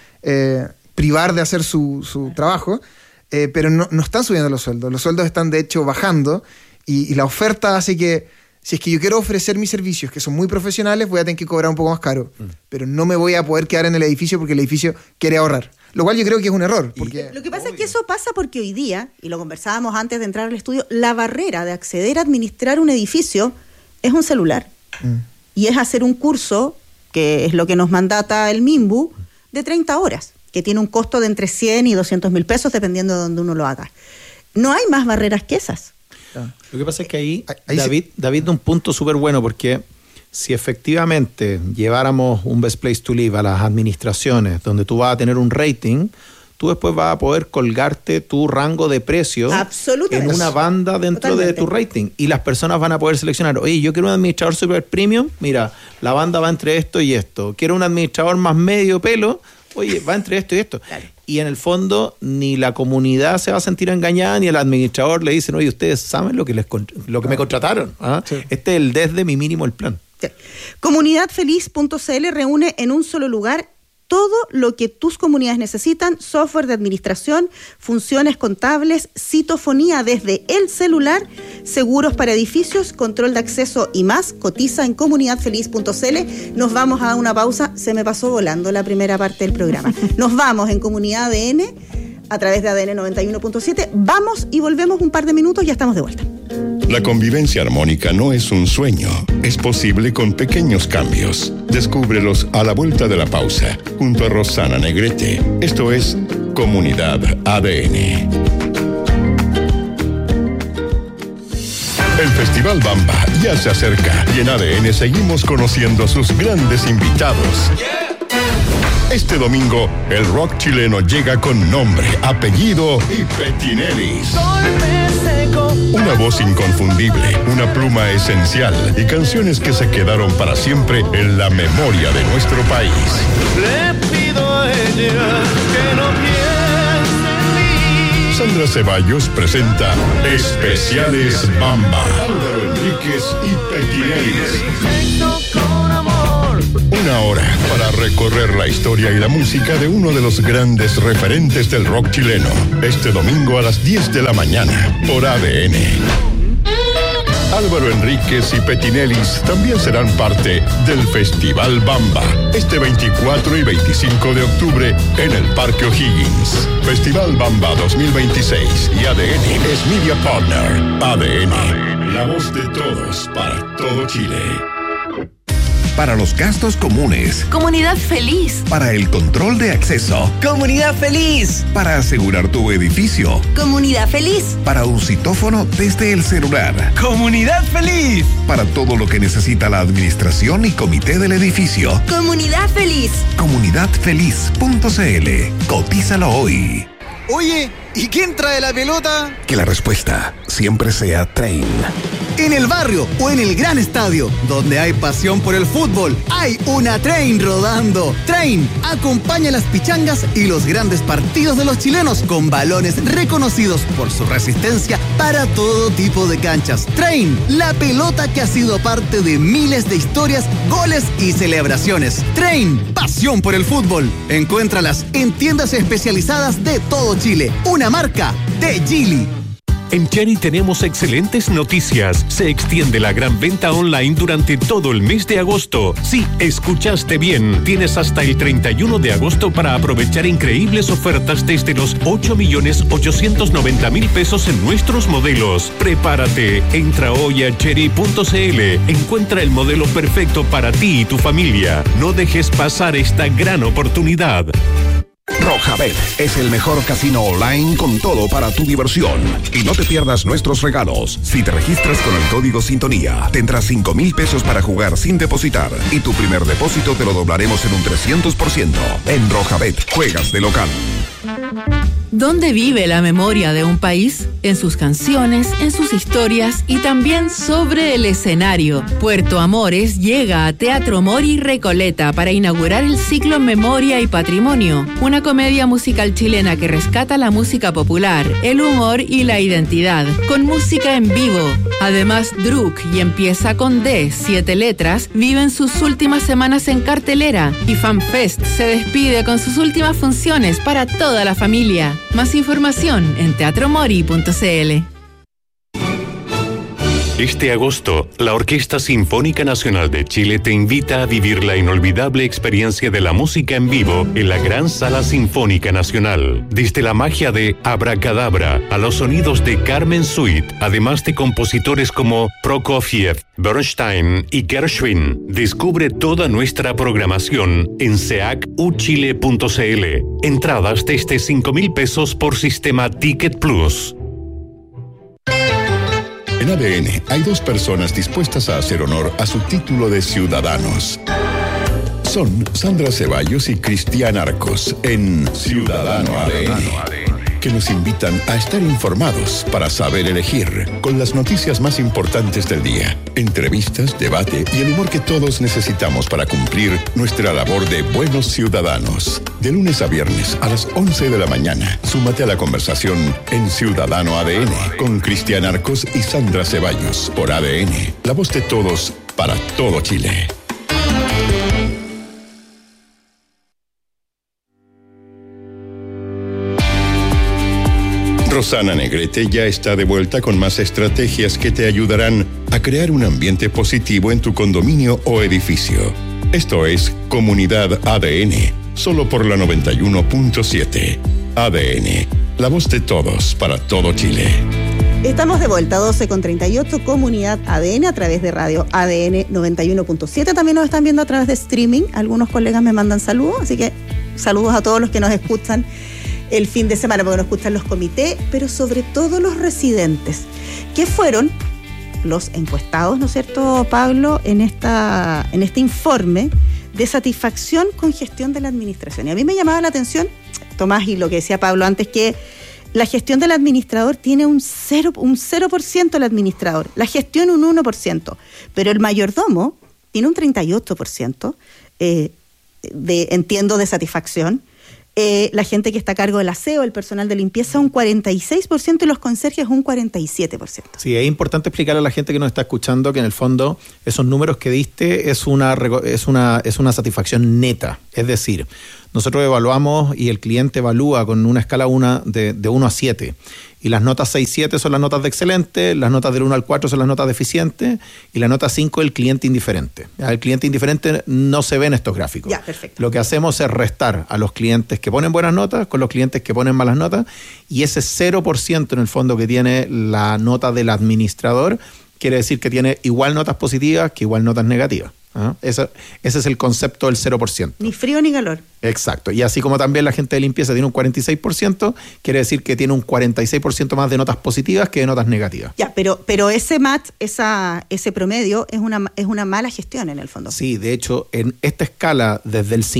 privar de hacer su trabajo, pero no están subiendo los sueldos están de hecho bajando, y la oferta hace que si es que yo quiero ofrecer mis servicios, que son muy profesionales, voy a tener que cobrar un poco más caro. Pero no me voy a poder quedar en el edificio porque el edificio quiere ahorrar. Lo cual yo creo que es un error. Porque lo que pasa es que eso pasa porque hoy día, y lo conversábamos antes de entrar al estudio, la barrera de acceder a administrar un edificio es un celular. Y es hacer un curso, que es lo que nos mandata el MIMBU, de 30 horas, que tiene un costo de entre 100 y 200 mil pesos, dependiendo de donde uno lo haga. No hay más barreras que esas. Lo que pasa es que ahí David da un punto súper bueno, porque si efectivamente lleváramos un Best Place to Live a las administraciones donde tú vas a tener un rating, tú después vas a poder colgarte tu rango de precio en una banda dentro de tu rating, y las personas van a poder seleccionar, oye, yo quiero un administrador super premium, mira, la banda va entre esto y esto, quiero un administrador más medio pelo, oye, va entre esto y esto. Claro. Y en el fondo ni la comunidad se va a sentir engañada, ni el administrador le dicen, oye, ustedes saben lo que me contrataron. Sí. Este es el desde mi mínimo el plan. Sí. Comunidadfeliz.cl reúne en un solo lugar todo lo que tus comunidades necesitan: software de administración, funciones contables, citofonía desde el celular, seguros para edificios, control de acceso y más. Cotiza en comunidadfeliz.cl. Nos vamos a una pausa. Se me pasó volando la primera parte del programa. Nos vamos en Comunidad ADN a través de ADN 91.7. Vamos y volvemos un par de minutos, ya estamos de vuelta. La convivencia armónica no es un sueño, es posible con pequeños cambios. Descúbrelos a la vuelta de la pausa, junto a Rosana Negrete. Esto es Comunidad ADN. El Festival Bamba ya se acerca y en ADN seguimos conociendo a sus grandes invitados. Este domingo, el rock chileno llega con nombre, apellido y petinelis. Una voz inconfundible, una pluma esencial y canciones que se quedaron para siempre en la memoria de nuestro país. Le pido a ella que no piense en mí. Sandra Ceballos presenta Especiales Bamba. Álvaro Enríquez y Petinelis. Una hora para recorrer la historia y la música de uno de los grandes referentes del rock chileno. Este domingo a las 10 de la mañana por ADN. Álvaro Enríquez y Petinelis también serán parte del Festival Bamba, este 24 y 25 de octubre en el Parque O'Higgins. Festival Bamba 2026 y ADN es Media Partner. ADN, la voz de todos para todo Chile. Para los gastos comunes. Comunidad Feliz. Para el control de acceso. Comunidad Feliz. Para asegurar tu edificio. Comunidad Feliz. Para un citófono desde el celular. Comunidad Feliz. Para todo lo que necesita la administración y comité del edificio. Comunidad Feliz. Comunidadfeliz.cl. Cotízalo hoy. Oye, ¿y quién trae la pelota? Que la respuesta siempre sea Train. En el barrio o en el gran estadio, donde hay pasión por el fútbol, hay una Train rodando. Train acompaña las pichangas y los grandes partidos de los chilenos con balones reconocidos por su resistencia para todo tipo de canchas. Train, la pelota que ha sido parte de miles de historias, goles y celebraciones. Train, pasión por el fútbol. Encuéntralas en tiendas especializadas de todo Chile. Una marca de Geely. En Cherry tenemos excelentes noticias. Se extiende la gran venta online durante todo el mes de agosto. Sí, escuchaste bien. Tienes hasta el 31 de agosto para aprovechar increíbles ofertas desde los 8.890.000 pesos en nuestros modelos. Prepárate. Entra hoy a cherry.cl. Encuentra el modelo perfecto para ti y tu familia. No dejes pasar esta gran oportunidad. Rojabet es el mejor casino online con todo para tu diversión. Y no te pierdas nuestros regalos. Si te registras con el código Sintonía, tendrás 5,000 pesos para jugar sin depositar. Y tu primer depósito te lo doblaremos en un 300%. En Rojabet, juegas de local. ¿Dónde vive la memoria de un país? En sus canciones, en sus historias y también sobre el escenario. Puerto Amores llega a Teatro Mori Recoleta para inaugurar el ciclo Memoria y Patrimonio, una comedia musical chilena que rescata la música popular, el humor y la identidad, con música en vivo. Además, Druk y Empieza con D, 7 letras, viven sus últimas semanas en cartelera y FanFest se despide con sus últimas funciones para toda la familia. Más información en teatromori.cl. Este agosto, la Orquesta Sinfónica Nacional de Chile te invita a vivir la inolvidable experiencia de la música en vivo en la Gran Sala Sinfónica Nacional. Desde la magia de Abracadabra a los sonidos de Carmen Suite, además de compositores como Prokofiev, Bernstein y Gershwin. Descubre toda nuestra programación en seacuchile.cl. Entradas desde 5,000 pesos por sistema Ticket Plus. En ADN hay dos personas dispuestas a hacer honor a su título de ciudadanos. Son Sandra Ceballos y Cristian Arcos en Ciudadano ADN, que nos invitan a estar informados para saber elegir, con las noticias más importantes del día, entrevistas, debate y el humor que todos necesitamos para cumplir nuestra labor de buenos ciudadanos. De lunes a viernes a las 11 de la mañana, súmate a la conversación en Ciudadano ADN con Cristian Arcos y Sandra Ceballos por ADN, la voz de todos para todo Chile. Rosana Negrete ya está de vuelta con más estrategias que te ayudarán a crear un ambiente positivo en tu condominio o edificio. Esto es Comunidad ADN, solo por la 91.7. ADN, la voz de todos para todo Chile. Estamos de vuelta, 12:38, Comunidad ADN a través de radio ADN 91.7. También nos están viendo a través de streaming. Algunos colegas me mandan saludos, así que saludos a todos los que nos escuchan el fin de semana, porque nos escuchan los comités, pero sobre todo los residentes, que fueron los encuestados, ¿no es cierto, Pablo, en este informe de satisfacción con gestión de la administración. Y a mí me llamaba la atención, Tomás, y lo que decía Pablo antes, que la gestión del administrador tiene un 0% el administrador, la gestión un 1%, pero el mayordomo tiene un 38% de satisfacción. La gente que está a cargo del aseo, el personal de limpieza, un 46% y los conserjes un 47%. Sí, es importante explicarle a la gente que nos está escuchando que en el fondo esos números que diste es una satisfacción neta. Es decir, nosotros evaluamos y el cliente evalúa con una escala de 1 a 7. Y las notas 6, 7 son las notas de excelente, las notas del 1 al 4 son las notas de eficiente y la nota 5 el cliente indiferente. El cliente indiferente no se ve en estos gráficos. Ya, perfecto. Lo que hacemos es restar a los clientes que ponen buenas notas con los clientes que ponen malas notas y ese 0% en el fondo que tiene la nota del administrador quiere decir que tiene igual notas positivas que igual notas negativas. ¿Ah? Ese es el concepto del 0%. Ni frío ni calor. Exacto. Y así como también la gente de limpieza tiene un 46%, quiere decir que tiene un 46% más de notas positivas que de notas negativas. Ya, pero ese MAT, ese promedio, es una mala gestión en el fondo. Sí, de hecho, en esta escala, desde el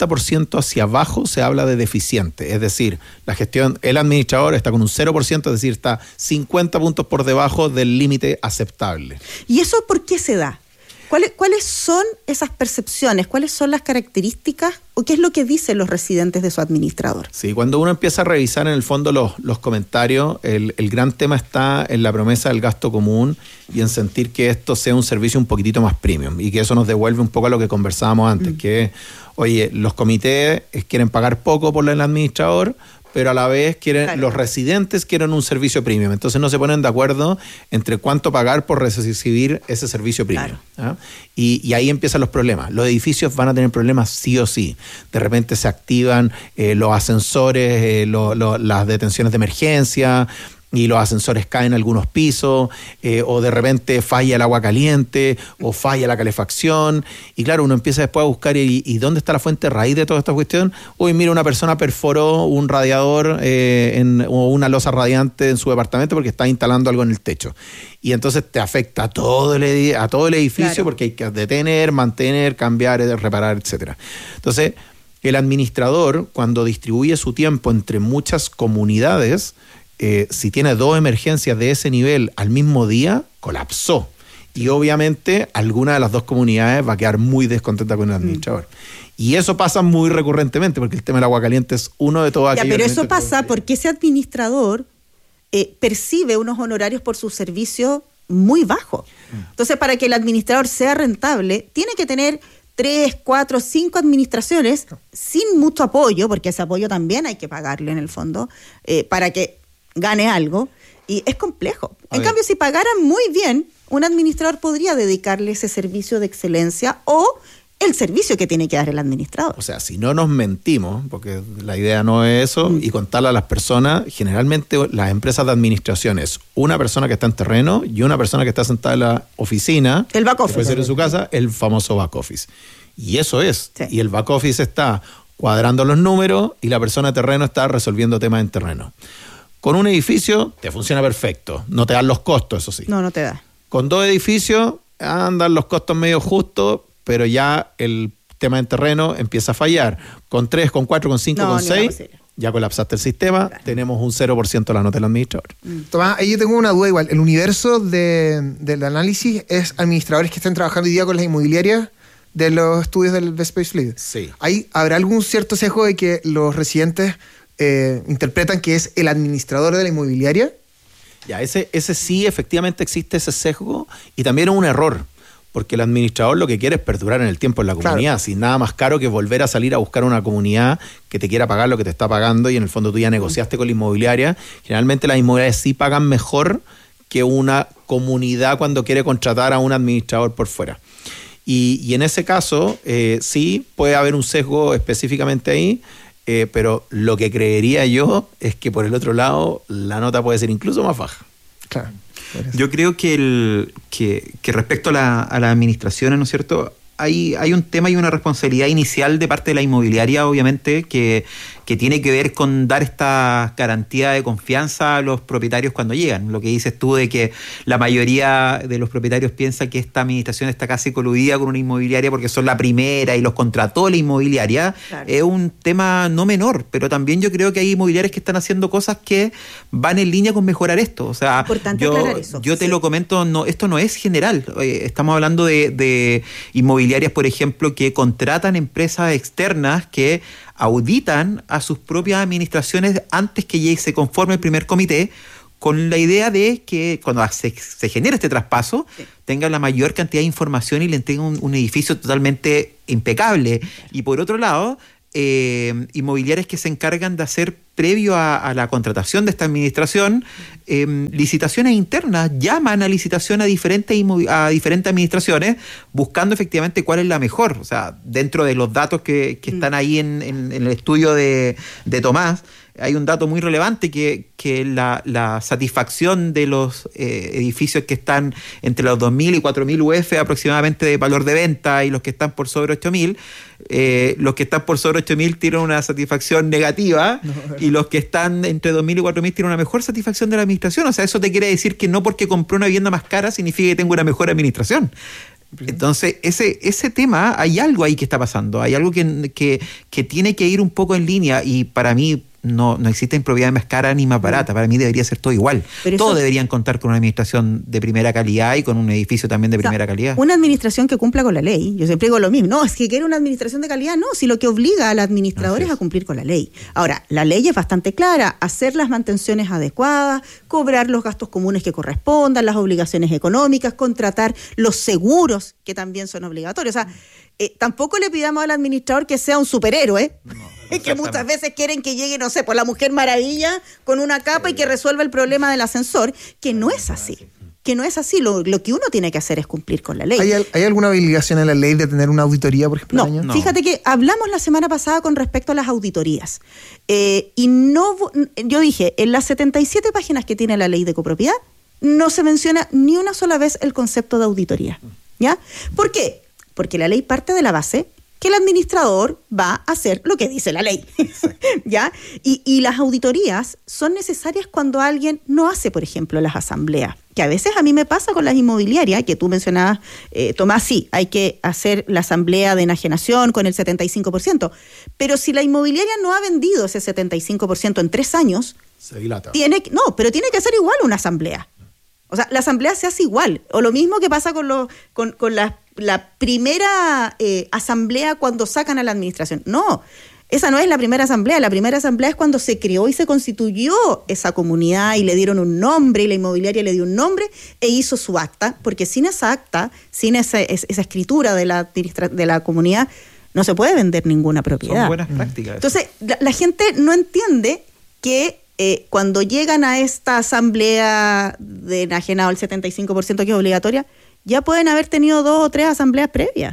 50% hacia abajo, se habla de deficiente. Es decir, la gestión, el administrador está con un 0%, es decir, está 50 puntos por debajo del límite aceptable. ¿Y eso por qué se da? ¿Cuáles son esas percepciones? ¿Cuáles son las características? ¿O qué es lo que dicen los residentes de su administrador? Sí, cuando uno empieza a revisar en el fondo los comentarios, el gran tema está en la promesa del gasto común y en sentir que esto sea un servicio un poquitito más premium y que eso nos devuelve un poco a lo que conversábamos antes, que, oye, los comités quieren pagar poco por el administrador, pero a la vez los residentes quieren un servicio premium. Entonces no se ponen de acuerdo entre cuánto pagar por recibir ese servicio premium. Claro. ¿Ah? Y ahí empiezan los problemas. Los edificios van a tener problemas sí o sí. De repente se activan los ascensores, las detenciones de emergencia, y los ascensores caen en algunos pisos, o de repente falla el agua caliente, o falla la calefacción, y claro, uno empieza después a buscar, ¿y dónde está la fuente raíz de toda esta cuestión? Uy, mira, una persona perforó un radiador o una losa radiante en su departamento porque está instalando algo en el techo. Y entonces te afecta a todo el edificio, claro, porque hay que detener, mantener, cambiar, reparar, etcétera. Entonces, el administrador, cuando distribuye su tiempo entre muchas comunidades, si tiene 2 emergencias de ese nivel al mismo día, colapsó. Y obviamente alguna de las 2 comunidades va a quedar muy descontenta con el administrador. Y eso pasa muy recurrentemente, porque el tema del agua caliente es uno de todos aquellos. Pero eso pasa porque ese administrador percibe unos honorarios por su servicio muy bajos. Entonces, para que el administrador sea rentable, tiene que tener 3, 4, 5 administraciones sin mucho apoyo, porque ese apoyo también hay que pagarle en el fondo, para que gane algo, y es complejo. En cambio, si pagaran muy bien, un administrador podría dedicarle ese servicio de excelencia o el servicio que tiene que dar el administrador. O sea, si no nos mentimos, porque la idea no es eso, y contarle a las personas, generalmente las empresas de administración es una persona que está en terreno y una persona que está sentada en la oficina, el back office, puede ser en su casa, el famoso back office. Y eso es. Sí. Y el back office está cuadrando los números y la persona de terreno está resolviendo temas en terreno. Con un edificio te funciona perfecto, no te dan los costos, eso sí. No te da. Con 2 edificios andan los costos medio justos, pero ya el tema en terreno empieza a fallar. Con 3, con 4, con 5, con 6, ya colapsaste el sistema, claro, tenemos un 0% de la nota del administrador. Tomás, ahí yo tengo una duda igual. El universo del análisis es administradores que estén trabajando hoy día con las inmobiliarias de los estudios del Best Place Lead. Sí. ¿Habrá algún cierto sesgo de que los residentes interpretan que es el administrador de la inmobiliaria? Ya, ese sí, efectivamente existe ese sesgo y también es un error, porque el administrador lo que quiere es perdurar en el tiempo en la comunidad, claro, sin nada más caro que volver a salir a buscar una comunidad que te quiera pagar lo que te está pagando y en el fondo tú ya negociaste con la inmobiliaria. Generalmente las inmobiliarias sí pagan mejor que una comunidad cuando quiere contratar a un administrador por fuera. Y en ese caso, sí puede haber un sesgo específicamente ahí, pero lo que creería yo es que por el otro lado la nota puede ser incluso más baja. Claro. Yo creo que respecto a las administraciones, ¿no es cierto? hay un tema y una responsabilidad inicial de parte de la inmobiliaria, obviamente, que tiene que ver con dar esta garantía de confianza a los propietarios cuando llegan. Lo que dices tú de que la mayoría de los propietarios piensa que esta administración está casi coludida con una inmobiliaria porque son la primera y los contrató la inmobiliaria, claro. Es un tema no menor, pero también yo creo que hay inmobiliarias que están haciendo cosas que van en línea con mejorar esto. O sea, yo te lo comento, esto no es general. Estamos hablando de inmobiliarias, por ejemplo, que contratan empresas externas que auditan a sus propias administraciones antes que se conforme el primer comité, con la idea de que cuando se genere este traspaso, tengan la mayor cantidad de información y le entreguen un edificio totalmente impecable. Y por otro lado, inmobiliarias que se encargan de hacer, previo a la contratación de esta administración, licitaciones internas, llaman a licitación a diferentes administraciones, buscando efectivamente cuál es la mejor. O sea, dentro de los datos que están ahí en el estudio de Tomás, hay un dato muy relevante que la satisfacción de los edificios que están entre los 2.000 y 4.000 UF aproximadamente de valor de venta, y los que están por sobre 8.000, los que están por sobre 8.000 tienen una satisfacción negativa, y los que están entre 2.000 y 4.000 tienen una mejor satisfacción de la administración. O sea, eso te quiere decir que no porque compré una vivienda más cara significa que tengo una mejor administración. Entonces, ese tema, hay algo ahí que está pasando, hay algo que tiene que ir un poco en línea, y para mí no existe impropiedad más cara ni más barata. Para mí debería ser todo igual. Todos deberían contar con una administración de primera calidad y con un edificio también de primera calidad. Una administración que cumpla con la ley. Yo siempre digo lo mismo. No, es que quiere una administración de calidad. No, si lo que obliga al administrador es a cumplir con la ley. Ahora, la ley es bastante clara. Hacer las mantenciones adecuadas, cobrar los gastos comunes que correspondan, las obligaciones económicas, contratar los seguros que también son obligatorios. O sea, tampoco le pidamos al administrador que sea un superhéroe. Que muchas veces quieren que llegue, no sé, por la Mujer Maravilla con una capa y que resuelva el problema del ascensor, que no es así. Que no es así. Lo que uno tiene que hacer es cumplir con la ley. ¿Hay alguna obligación en la ley de tener una auditoría, por ejemplo? No, fíjate que hablamos la semana pasada con respecto a las auditorías. Yo dije, en las 77 páginas que tiene la ley de copropiedad, no se menciona ni una sola vez el concepto de auditoría. ¿Ya? ¿Por qué? Porque la ley parte de la base que el administrador va a hacer lo que dice la ley. ¿Ya? Y las auditorías son necesarias cuando alguien no hace, por ejemplo, las asambleas. Que a veces a mí me pasa con las inmobiliarias, que tú mencionabas, Tomás, sí, hay que hacer la asamblea de enajenación con el 75%. Pero si la inmobiliaria no ha vendido ese 75% en 3 años, se dilata. Tiene que hacer igual una asamblea. O sea, la asamblea se hace igual. O lo mismo que pasa con la primera asamblea cuando sacan a la administración. No, esa no es la primera asamblea. La primera asamblea es cuando se creó y se constituyó esa comunidad y le dieron un nombre, y la inmobiliaria le dio un nombre e hizo su acta, porque sin esa acta, sin esa escritura de la comunidad, no se puede vender ninguna propiedad. Son buenas prácticas. Entonces, la gente no entiende que cuando llegan a esta asamblea de enajenado, el 75% que es obligatoria, ya pueden haber tenido 2 o 3 asambleas previas.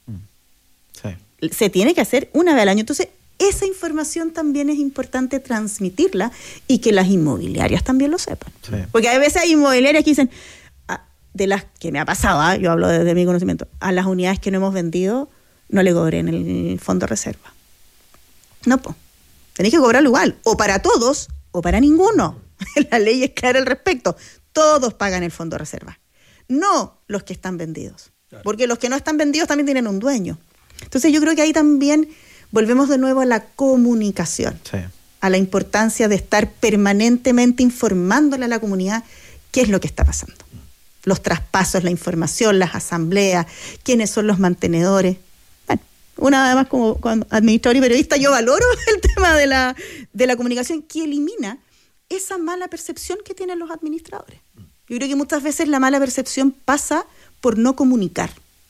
Sí. Se tiene que hacer una vez al año. Entonces, esa información también es importante transmitirla y que las inmobiliarias también lo sepan. Sí. Porque a veces hay inmobiliarias que dicen, de las que me ha pasado, yo hablo desde mi conocimiento, a las unidades que no hemos vendido no le cobren el fondo de reserva. No, pues. Tenéis que cobrarlo igual, o para todos o para ninguno. La ley es clara al respecto. Todos pagan el fondo de reserva, no los que están vendidos. Claro. Porque los que no están vendidos también tienen un dueño. Entonces yo creo que ahí también volvemos de nuevo a la comunicación, sí, a la importancia de estar permanentemente informándole a la comunidad qué es lo que está pasando. Los traspasos, la información, las asambleas, quiénes son los mantenedores. Una vez más, como administrador y periodista, yo valoro el tema de la comunicación, que elimina esa mala percepción que tienen los administradores. Yo creo que muchas veces la mala percepción pasa por no comunicar.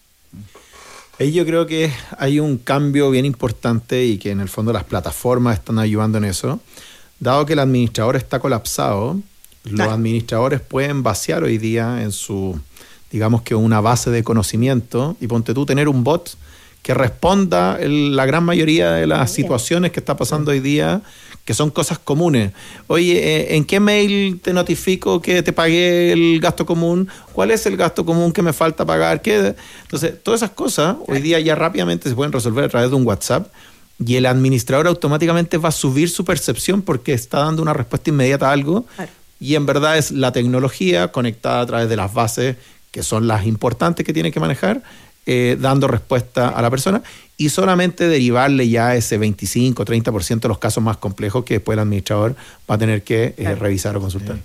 Ahí yo creo que hay un cambio bien importante, y que en el fondo las plataformas están ayudando en eso. Dado que el administrador está colapsado, los administradores pueden vaciar hoy día en su, digamos que una base de conocimiento, y ponte tú, tener un bot que responda la gran mayoría de las situaciones que está pasando hoy día, que son cosas comunes. Oye, ¿en qué mail te notifico que te pagué el gasto común? ¿Cuál es el gasto común que me falta pagar? Entonces, todas esas cosas hoy día ya rápidamente se pueden resolver a través de un WhatsApp, y el administrador automáticamente va a subir su percepción porque está dando una respuesta inmediata a algo, y en verdad es la tecnología conectada a través de las bases, que son las importantes que tiene que manejar, dando respuesta a la persona, y solamente derivarle ya ese 25-30% de los casos más complejos que después el administrador va a tener que revisar o consultar.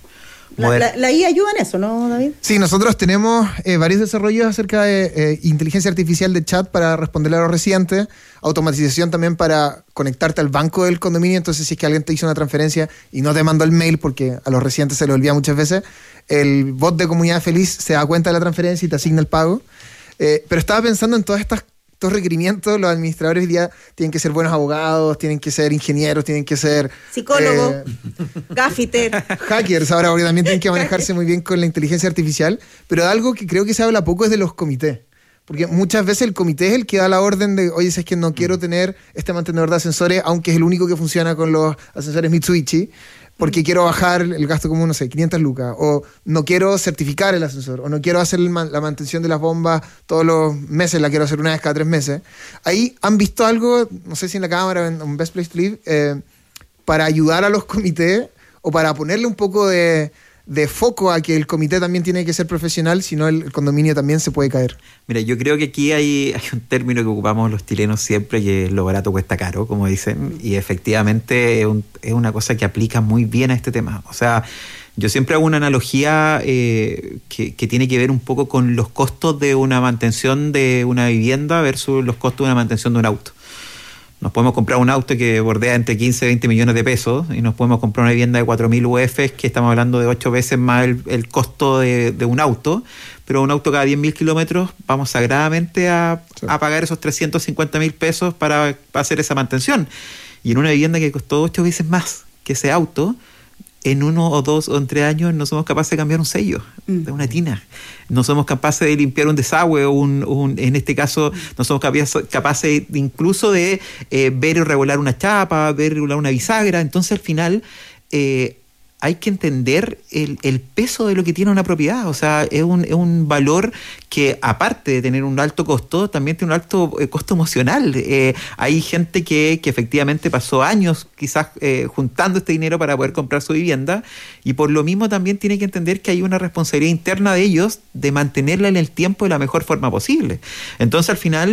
La IA ayuda en eso, ¿no, David? Sí, nosotros tenemos varios desarrollos acerca de inteligencia artificial de chat para responderle a los residentes, automatización también para conectarte al banco del condominio. Entonces, si es que alguien te hizo una transferencia y no te mandó el mail, porque a los residentes se les olvida muchas veces, el bot de Comunidad Feliz se da cuenta de la transferencia y te asigna el pago. Pero estaba pensando en estos requerimientos. Los administradores hoy día tienen que ser buenos abogados, tienen que ser ingenieros, tienen que ser psicólogos, gaffiter, hackers ahora, porque también tienen que manejarse muy bien con la inteligencia artificial. Pero de algo que creo que se habla poco es de los comités. Porque muchas veces el comité es el que da la orden de, oye, si es que no quiero tener este mantenedor de ascensores, aunque es el único que funciona con los ascensores Mitsubishi, porque quiero bajar el gasto común, no sé, 500 lucas, o no quiero certificar el ascensor, o no quiero hacer la mantención de las bombas todos los meses, la quiero hacer una vez cada 3 meses. Ahí han visto algo, no sé si en la Cámara o en Best Place to Live, para ayudar a los comités, o para ponerle un poco de foco a que el comité también tiene que ser profesional, si no el condominio también se puede caer. Mira, yo creo que aquí hay un término que ocupamos los chilenos siempre, que es lo barato cuesta caro, como dicen, y efectivamente es una cosa que aplica muy bien a este tema. O sea, yo siempre hago una analogía que tiene que ver un poco con los costos de una mantención de una vivienda versus los costos de una mantención de un auto. Nos podemos comprar un auto que bordea entre 15 y 20 millones de pesos, y nos podemos comprar una vivienda de 4.000 UF, que estamos hablando de 8 veces más el costo de un auto, pero un auto cada 10.000 kilómetros vamos sagradamente a pagar esos 350.000 pesos para hacer esa mantención. Y en una vivienda que costó 8 veces más que ese auto, en 1 o 2 o en 3 años no somos capaces de cambiar un sello de una tina. No somos capaces de limpiar un desagüe, en este caso no somos capaces incluso de ver y regular una chapa, ver y regular una bisagra. Entonces al final hay que entender el peso de lo que tiene una propiedad. O sea, es un valor que, aparte de tener un alto costo, también tiene un alto costo emocional. Hay gente que efectivamente pasó años quizás juntando este dinero para poder comprar su vivienda, y por lo mismo también tiene que entender que hay una responsabilidad interna de ellos de mantenerla en el tiempo de la mejor forma posible. Entonces, al final,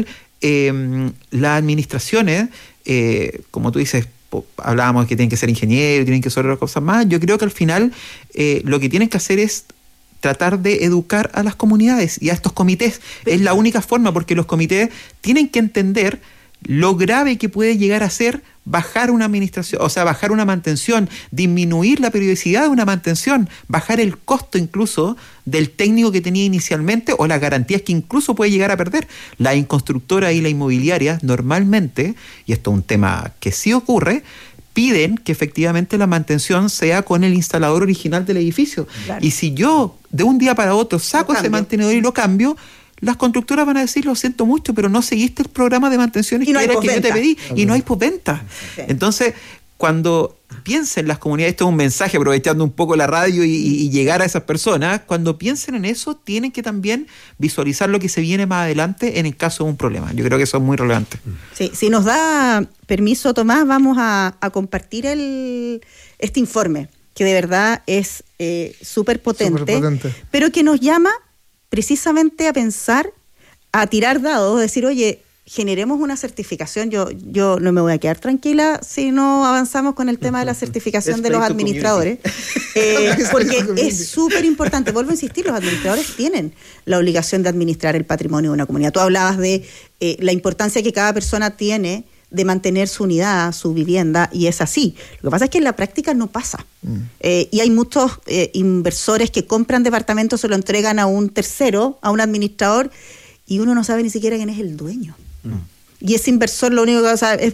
las administraciones, como tú dices, hablábamos de que tienen que ser ingenieros, tienen que ser otras cosas más. Yo creo que al final lo que tienen que hacer es tratar de educar a las comunidades y a estos comités. Es la única forma, porque los comités tienen que entender lo grave que puede llegar a ser bajar una administración, o sea, bajar una mantención, disminuir la periodicidad de una mantención, bajar el costo incluso del técnico que tenía inicialmente, o las garantías que incluso puede llegar a perder. La inconstructora y la inmobiliaria normalmente, y esto es un tema que sí ocurre, piden que efectivamente la mantención sea con el instalador original del edificio. Claro. Y si yo de un día para otro saco ese mantenedor y lo cambio, las constructoras van a decir, lo siento mucho, pero no seguiste el programa de mantenciones que era el que yo te pedí, y no hay postventa. Sí. Entonces, cuando piensen las comunidades, esto es un mensaje aprovechando un poco la radio y llegar a esas personas, cuando piensen en eso, tienen que también visualizar lo que se viene más adelante en el caso de un problema. Yo creo que eso es muy relevante. Sí, si nos da permiso, Tomás, vamos a compartir este informe, que de verdad es súper potente, pero que nos llama precisamente a pensar, a tirar dados, decir, oye, generemos una certificación. Yo no me voy a quedar tranquila si no avanzamos con el tema de la certificación de los administradores, porque es súper importante. Vuelvo a insistir, los administradores tienen la obligación de administrar el patrimonio de una comunidad. Tú hablabas de la importancia que cada persona tiene de mantener su unidad, su vivienda, y es así. Lo que pasa es que en la práctica no pasa. Y hay muchos inversores que compran departamentos, se lo entregan a un tercero, a un administrador, y uno no sabe ni siquiera quién es el dueño. Y ese inversor lo único que sabe es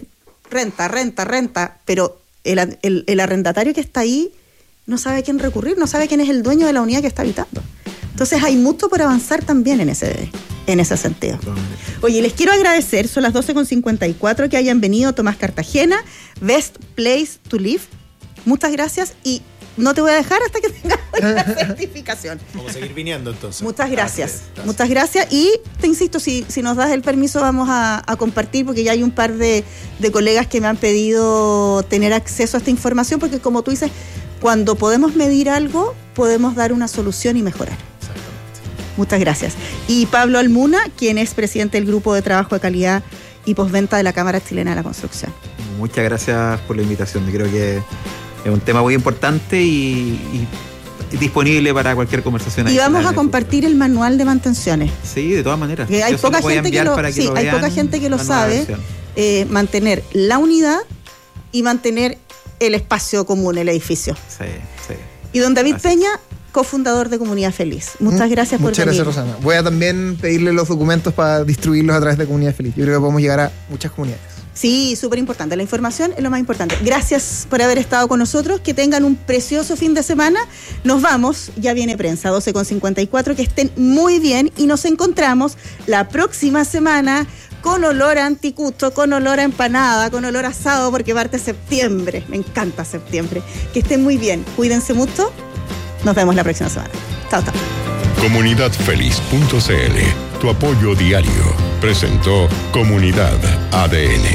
renta, pero el arrendatario que está ahí no sabe a quién recurrir, no sabe quién es el dueño de la unidad que está habitando. Entonces hay mucho por avanzar también en ese sentido. Oye, les quiero agradecer, son las 12:54, que hayan venido Tomás Cartagena, Best Place to Live. Muchas gracias y no te voy a dejar hasta que tengas la certificación. Vamos a seguir viniendo entonces. Muchas gracias. Muchas gracias. Y te insisto, si nos das el permiso, vamos a compartir, porque ya hay un par de colegas que me han pedido tener acceso a esta información, porque como tú dices, cuando podemos medir algo, podemos dar una solución y mejorar. Exactamente. Muchas gracias. Y Pablo Almuna, quien es presidente del Grupo de Trabajo de Calidad y Postventa de la Cámara Chilena de la Construcción. Muchas gracias por la invitación. Creo que es un tema muy importante y disponible para cualquier conversación. Y vamos a compartir el manual de mantenciones. Sí, de todas maneras. Que hay poca gente que lo sabe. Mantener la unidad y mantener el espacio común, el edificio. Sí. Y don David Peña, cofundador de Comunidad Feliz. Muchas gracias por venir. Muchas gracias, Rosana. Voy a también pedirle los documentos para distribuirlos a través de Comunidad Feliz. Yo creo que podemos llegar a muchas comunidades. Sí, súper importante. La información es lo más importante. Gracias por haber estado con nosotros. Que tengan un precioso fin de semana. Nos vamos. Ya viene prensa, 12:54. Que estén muy bien y nos encontramos la próxima semana con olor a anticucho, con olor a empanada, con olor a asado, porque parte septiembre. Me encanta septiembre. Que estén muy bien. Cuídense mucho. Nos vemos la próxima semana. Chao. Comunidadfeliz.cl, tu apoyo diario, presentó Comunidad ADN.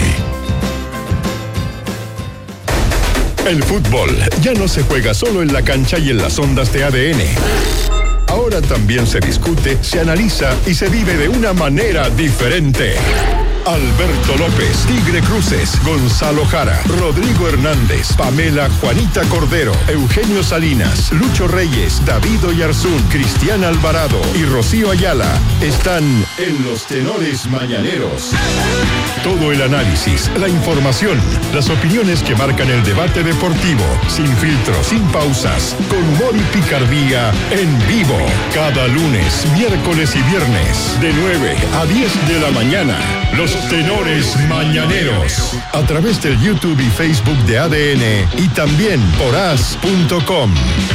El fútbol ya no se juega solo en la cancha y en las ondas de ADN. Ahora también se discute, se analiza y se vive de una manera diferente. Alberto López, Tigre Cruces, Gonzalo Jara, Rodrigo Hernández, Pamela Juanita Cordero, Eugenio Salinas, Lucho Reyes, David Oyarzún, Cristian Alvarado y Rocío Ayala están en Los Tenores Mañaneros. Todo el análisis, la información, las opiniones que marcan el debate deportivo, sin filtros, sin pausas, con humor y picardía, en vivo. Cada lunes, miércoles y viernes, de 9 a 10 de la mañana. Los Tenores Mañaneros, a través del YouTube y Facebook de ADN y también por as.com.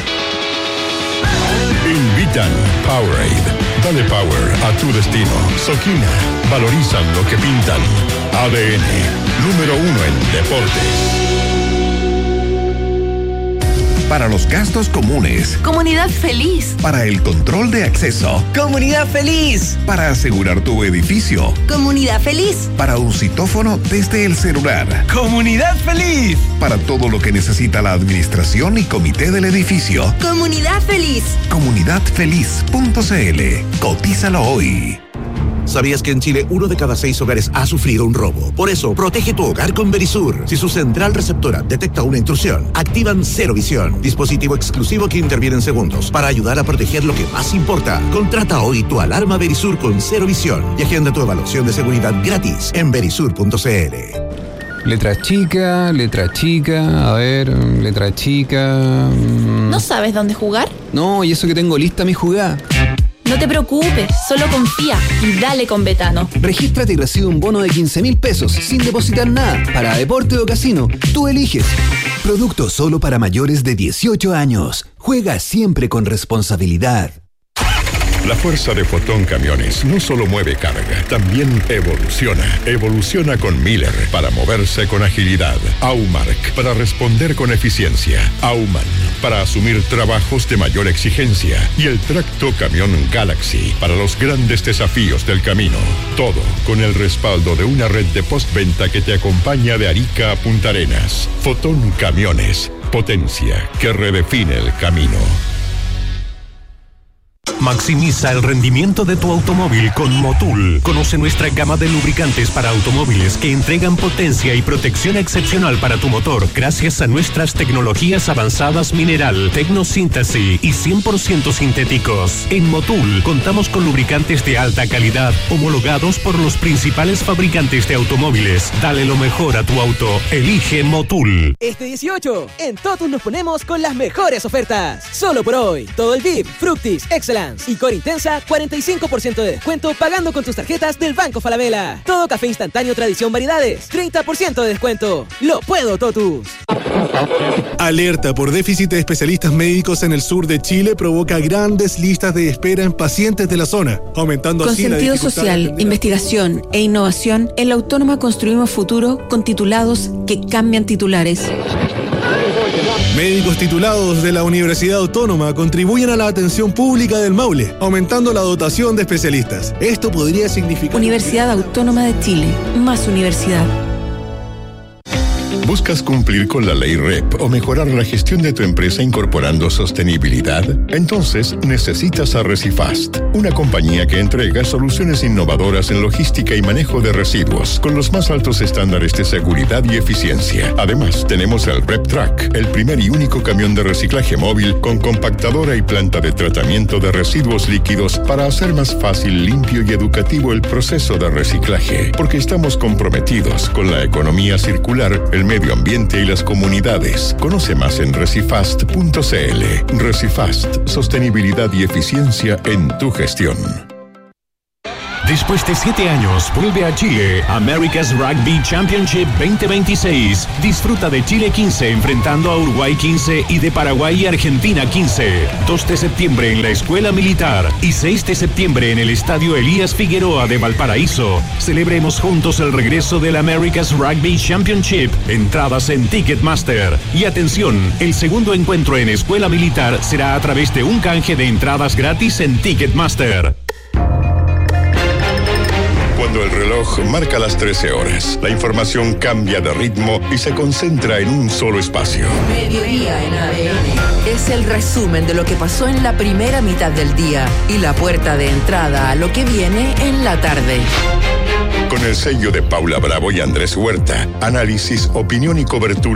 Invitan Powerade. Dale power a tu destino. Soquina. Valorizan lo que pintan. ADN. Número 1 en deportes. Para los gastos comunes. Comunidad Feliz. Para el control de acceso. Comunidad Feliz. Para asegurar tu edificio. Comunidad Feliz. Para un citófono desde el celular. Comunidad Feliz. Para todo lo que necesita la administración y comité del edificio. Comunidad Feliz. Comunidadfeliz.cl. Cotízalo hoy. ¿Sabías que en Chile 1 de cada 6 hogares ha sufrido un robo? Por eso, protege tu hogar con Verisur. Si su central receptora detecta una intrusión, activan Cero Visión, dispositivo exclusivo que interviene en segundos para ayudar a proteger lo que más importa. Contrata hoy tu alarma Verisur con Cero Visión y agenda tu evaluación de seguridad gratis en verisur.cl. Letra chica, a ver, letra chica. ¿No sabes dónde jugar? No, y eso que tengo lista mi jugada. No te preocupes, solo confía y dale con Betano. Regístrate y recibe un bono de 15.000 pesos sin depositar nada para deporte o casino. Tú eliges. Producto solo para mayores de 18 años. Juega siempre con responsabilidad. La fuerza de Fotón Camiones no solo mueve carga, también evoluciona. Evoluciona con Miller para moverse con agilidad. Aumark para responder con eficiencia. Auman para asumir trabajos de mayor exigencia. Y el tracto camión Galaxy para los grandes desafíos del camino. Todo con el respaldo de una red de postventa que te acompaña de Arica a Punta Arenas. Fotón Camiones, potencia que redefine el camino. Maximiza el rendimiento de tu automóvil con Motul. Conoce nuestra gama de lubricantes para automóviles que entregan potencia y protección excepcional para tu motor gracias a nuestras tecnologías avanzadas mineral, tecnosíntesis y 100% sintéticos. En Motul contamos con lubricantes de alta calidad homologados por los principales fabricantes de automóviles. Dale lo mejor a tu auto. Elige Motul. Este 18, en Totus nos ponemos con las mejores ofertas. Solo por hoy, todo el VIP, Fructis, Excellence, Advance. Y Core Intensa, 45% de descuento pagando con tus tarjetas del Banco Falabella. Todo café instantáneo Tradición Variedades, 30% de descuento. ¡Lo puedo, Totus! Alerta por déficit de especialistas médicos en el sur de Chile provoca grandes listas de espera en pacientes de la zona, aumentando Con así la sentido dificultad social, investigación e innovación, en la Autónoma construimos futuro con titulados que cambian titulares. Médicos titulados de la Universidad Autónoma contribuyen a la atención pública del Maule, aumentando la dotación de especialistas. Esto podría significar... Universidad Autónoma de Chile, más universidad. ¿Buscas cumplir con la ley REP o mejorar la gestión de tu empresa incorporando sostenibilidad? Entonces necesitas a Recifast, una compañía que entrega soluciones innovadoras en logística y manejo de residuos con los más altos estándares de seguridad y eficiencia. Además, tenemos el RepTrack, el primer y único camión de reciclaje móvil con compactadora y planta de tratamiento de residuos líquidos para hacer más fácil, limpio y educativo el proceso de reciclaje, porque estamos comprometidos con la economía circular, el medio ambiente y las comunidades. Conoce más en recifast.cl. Recifast, sostenibilidad y eficiencia en tu gestión. Después de 7 años, vuelve a Chile America's Rugby Championship 2026. Disfruta de Chile 15 enfrentando a Uruguay 15 y de Paraguay y Argentina 15. 2 de septiembre en la Escuela Militar y 6 de septiembre en el Estadio Elías Figueroa de Valparaíso. Celebremos juntos el regreso del America's Rugby Championship. Entradas en Ticketmaster. Y atención, el segundo encuentro en Escuela Militar será a través de un canje de entradas gratis en Ticketmaster. Cuando el reloj marca las 13 horas, la información cambia de ritmo y se concentra en un solo espacio. Mediodía en ADN. Es el resumen de lo que pasó en la primera mitad del día y la puerta de entrada a lo que viene en la tarde. Con el sello de Paula Bravo y Andrés Huerta, análisis, opinión y cobertura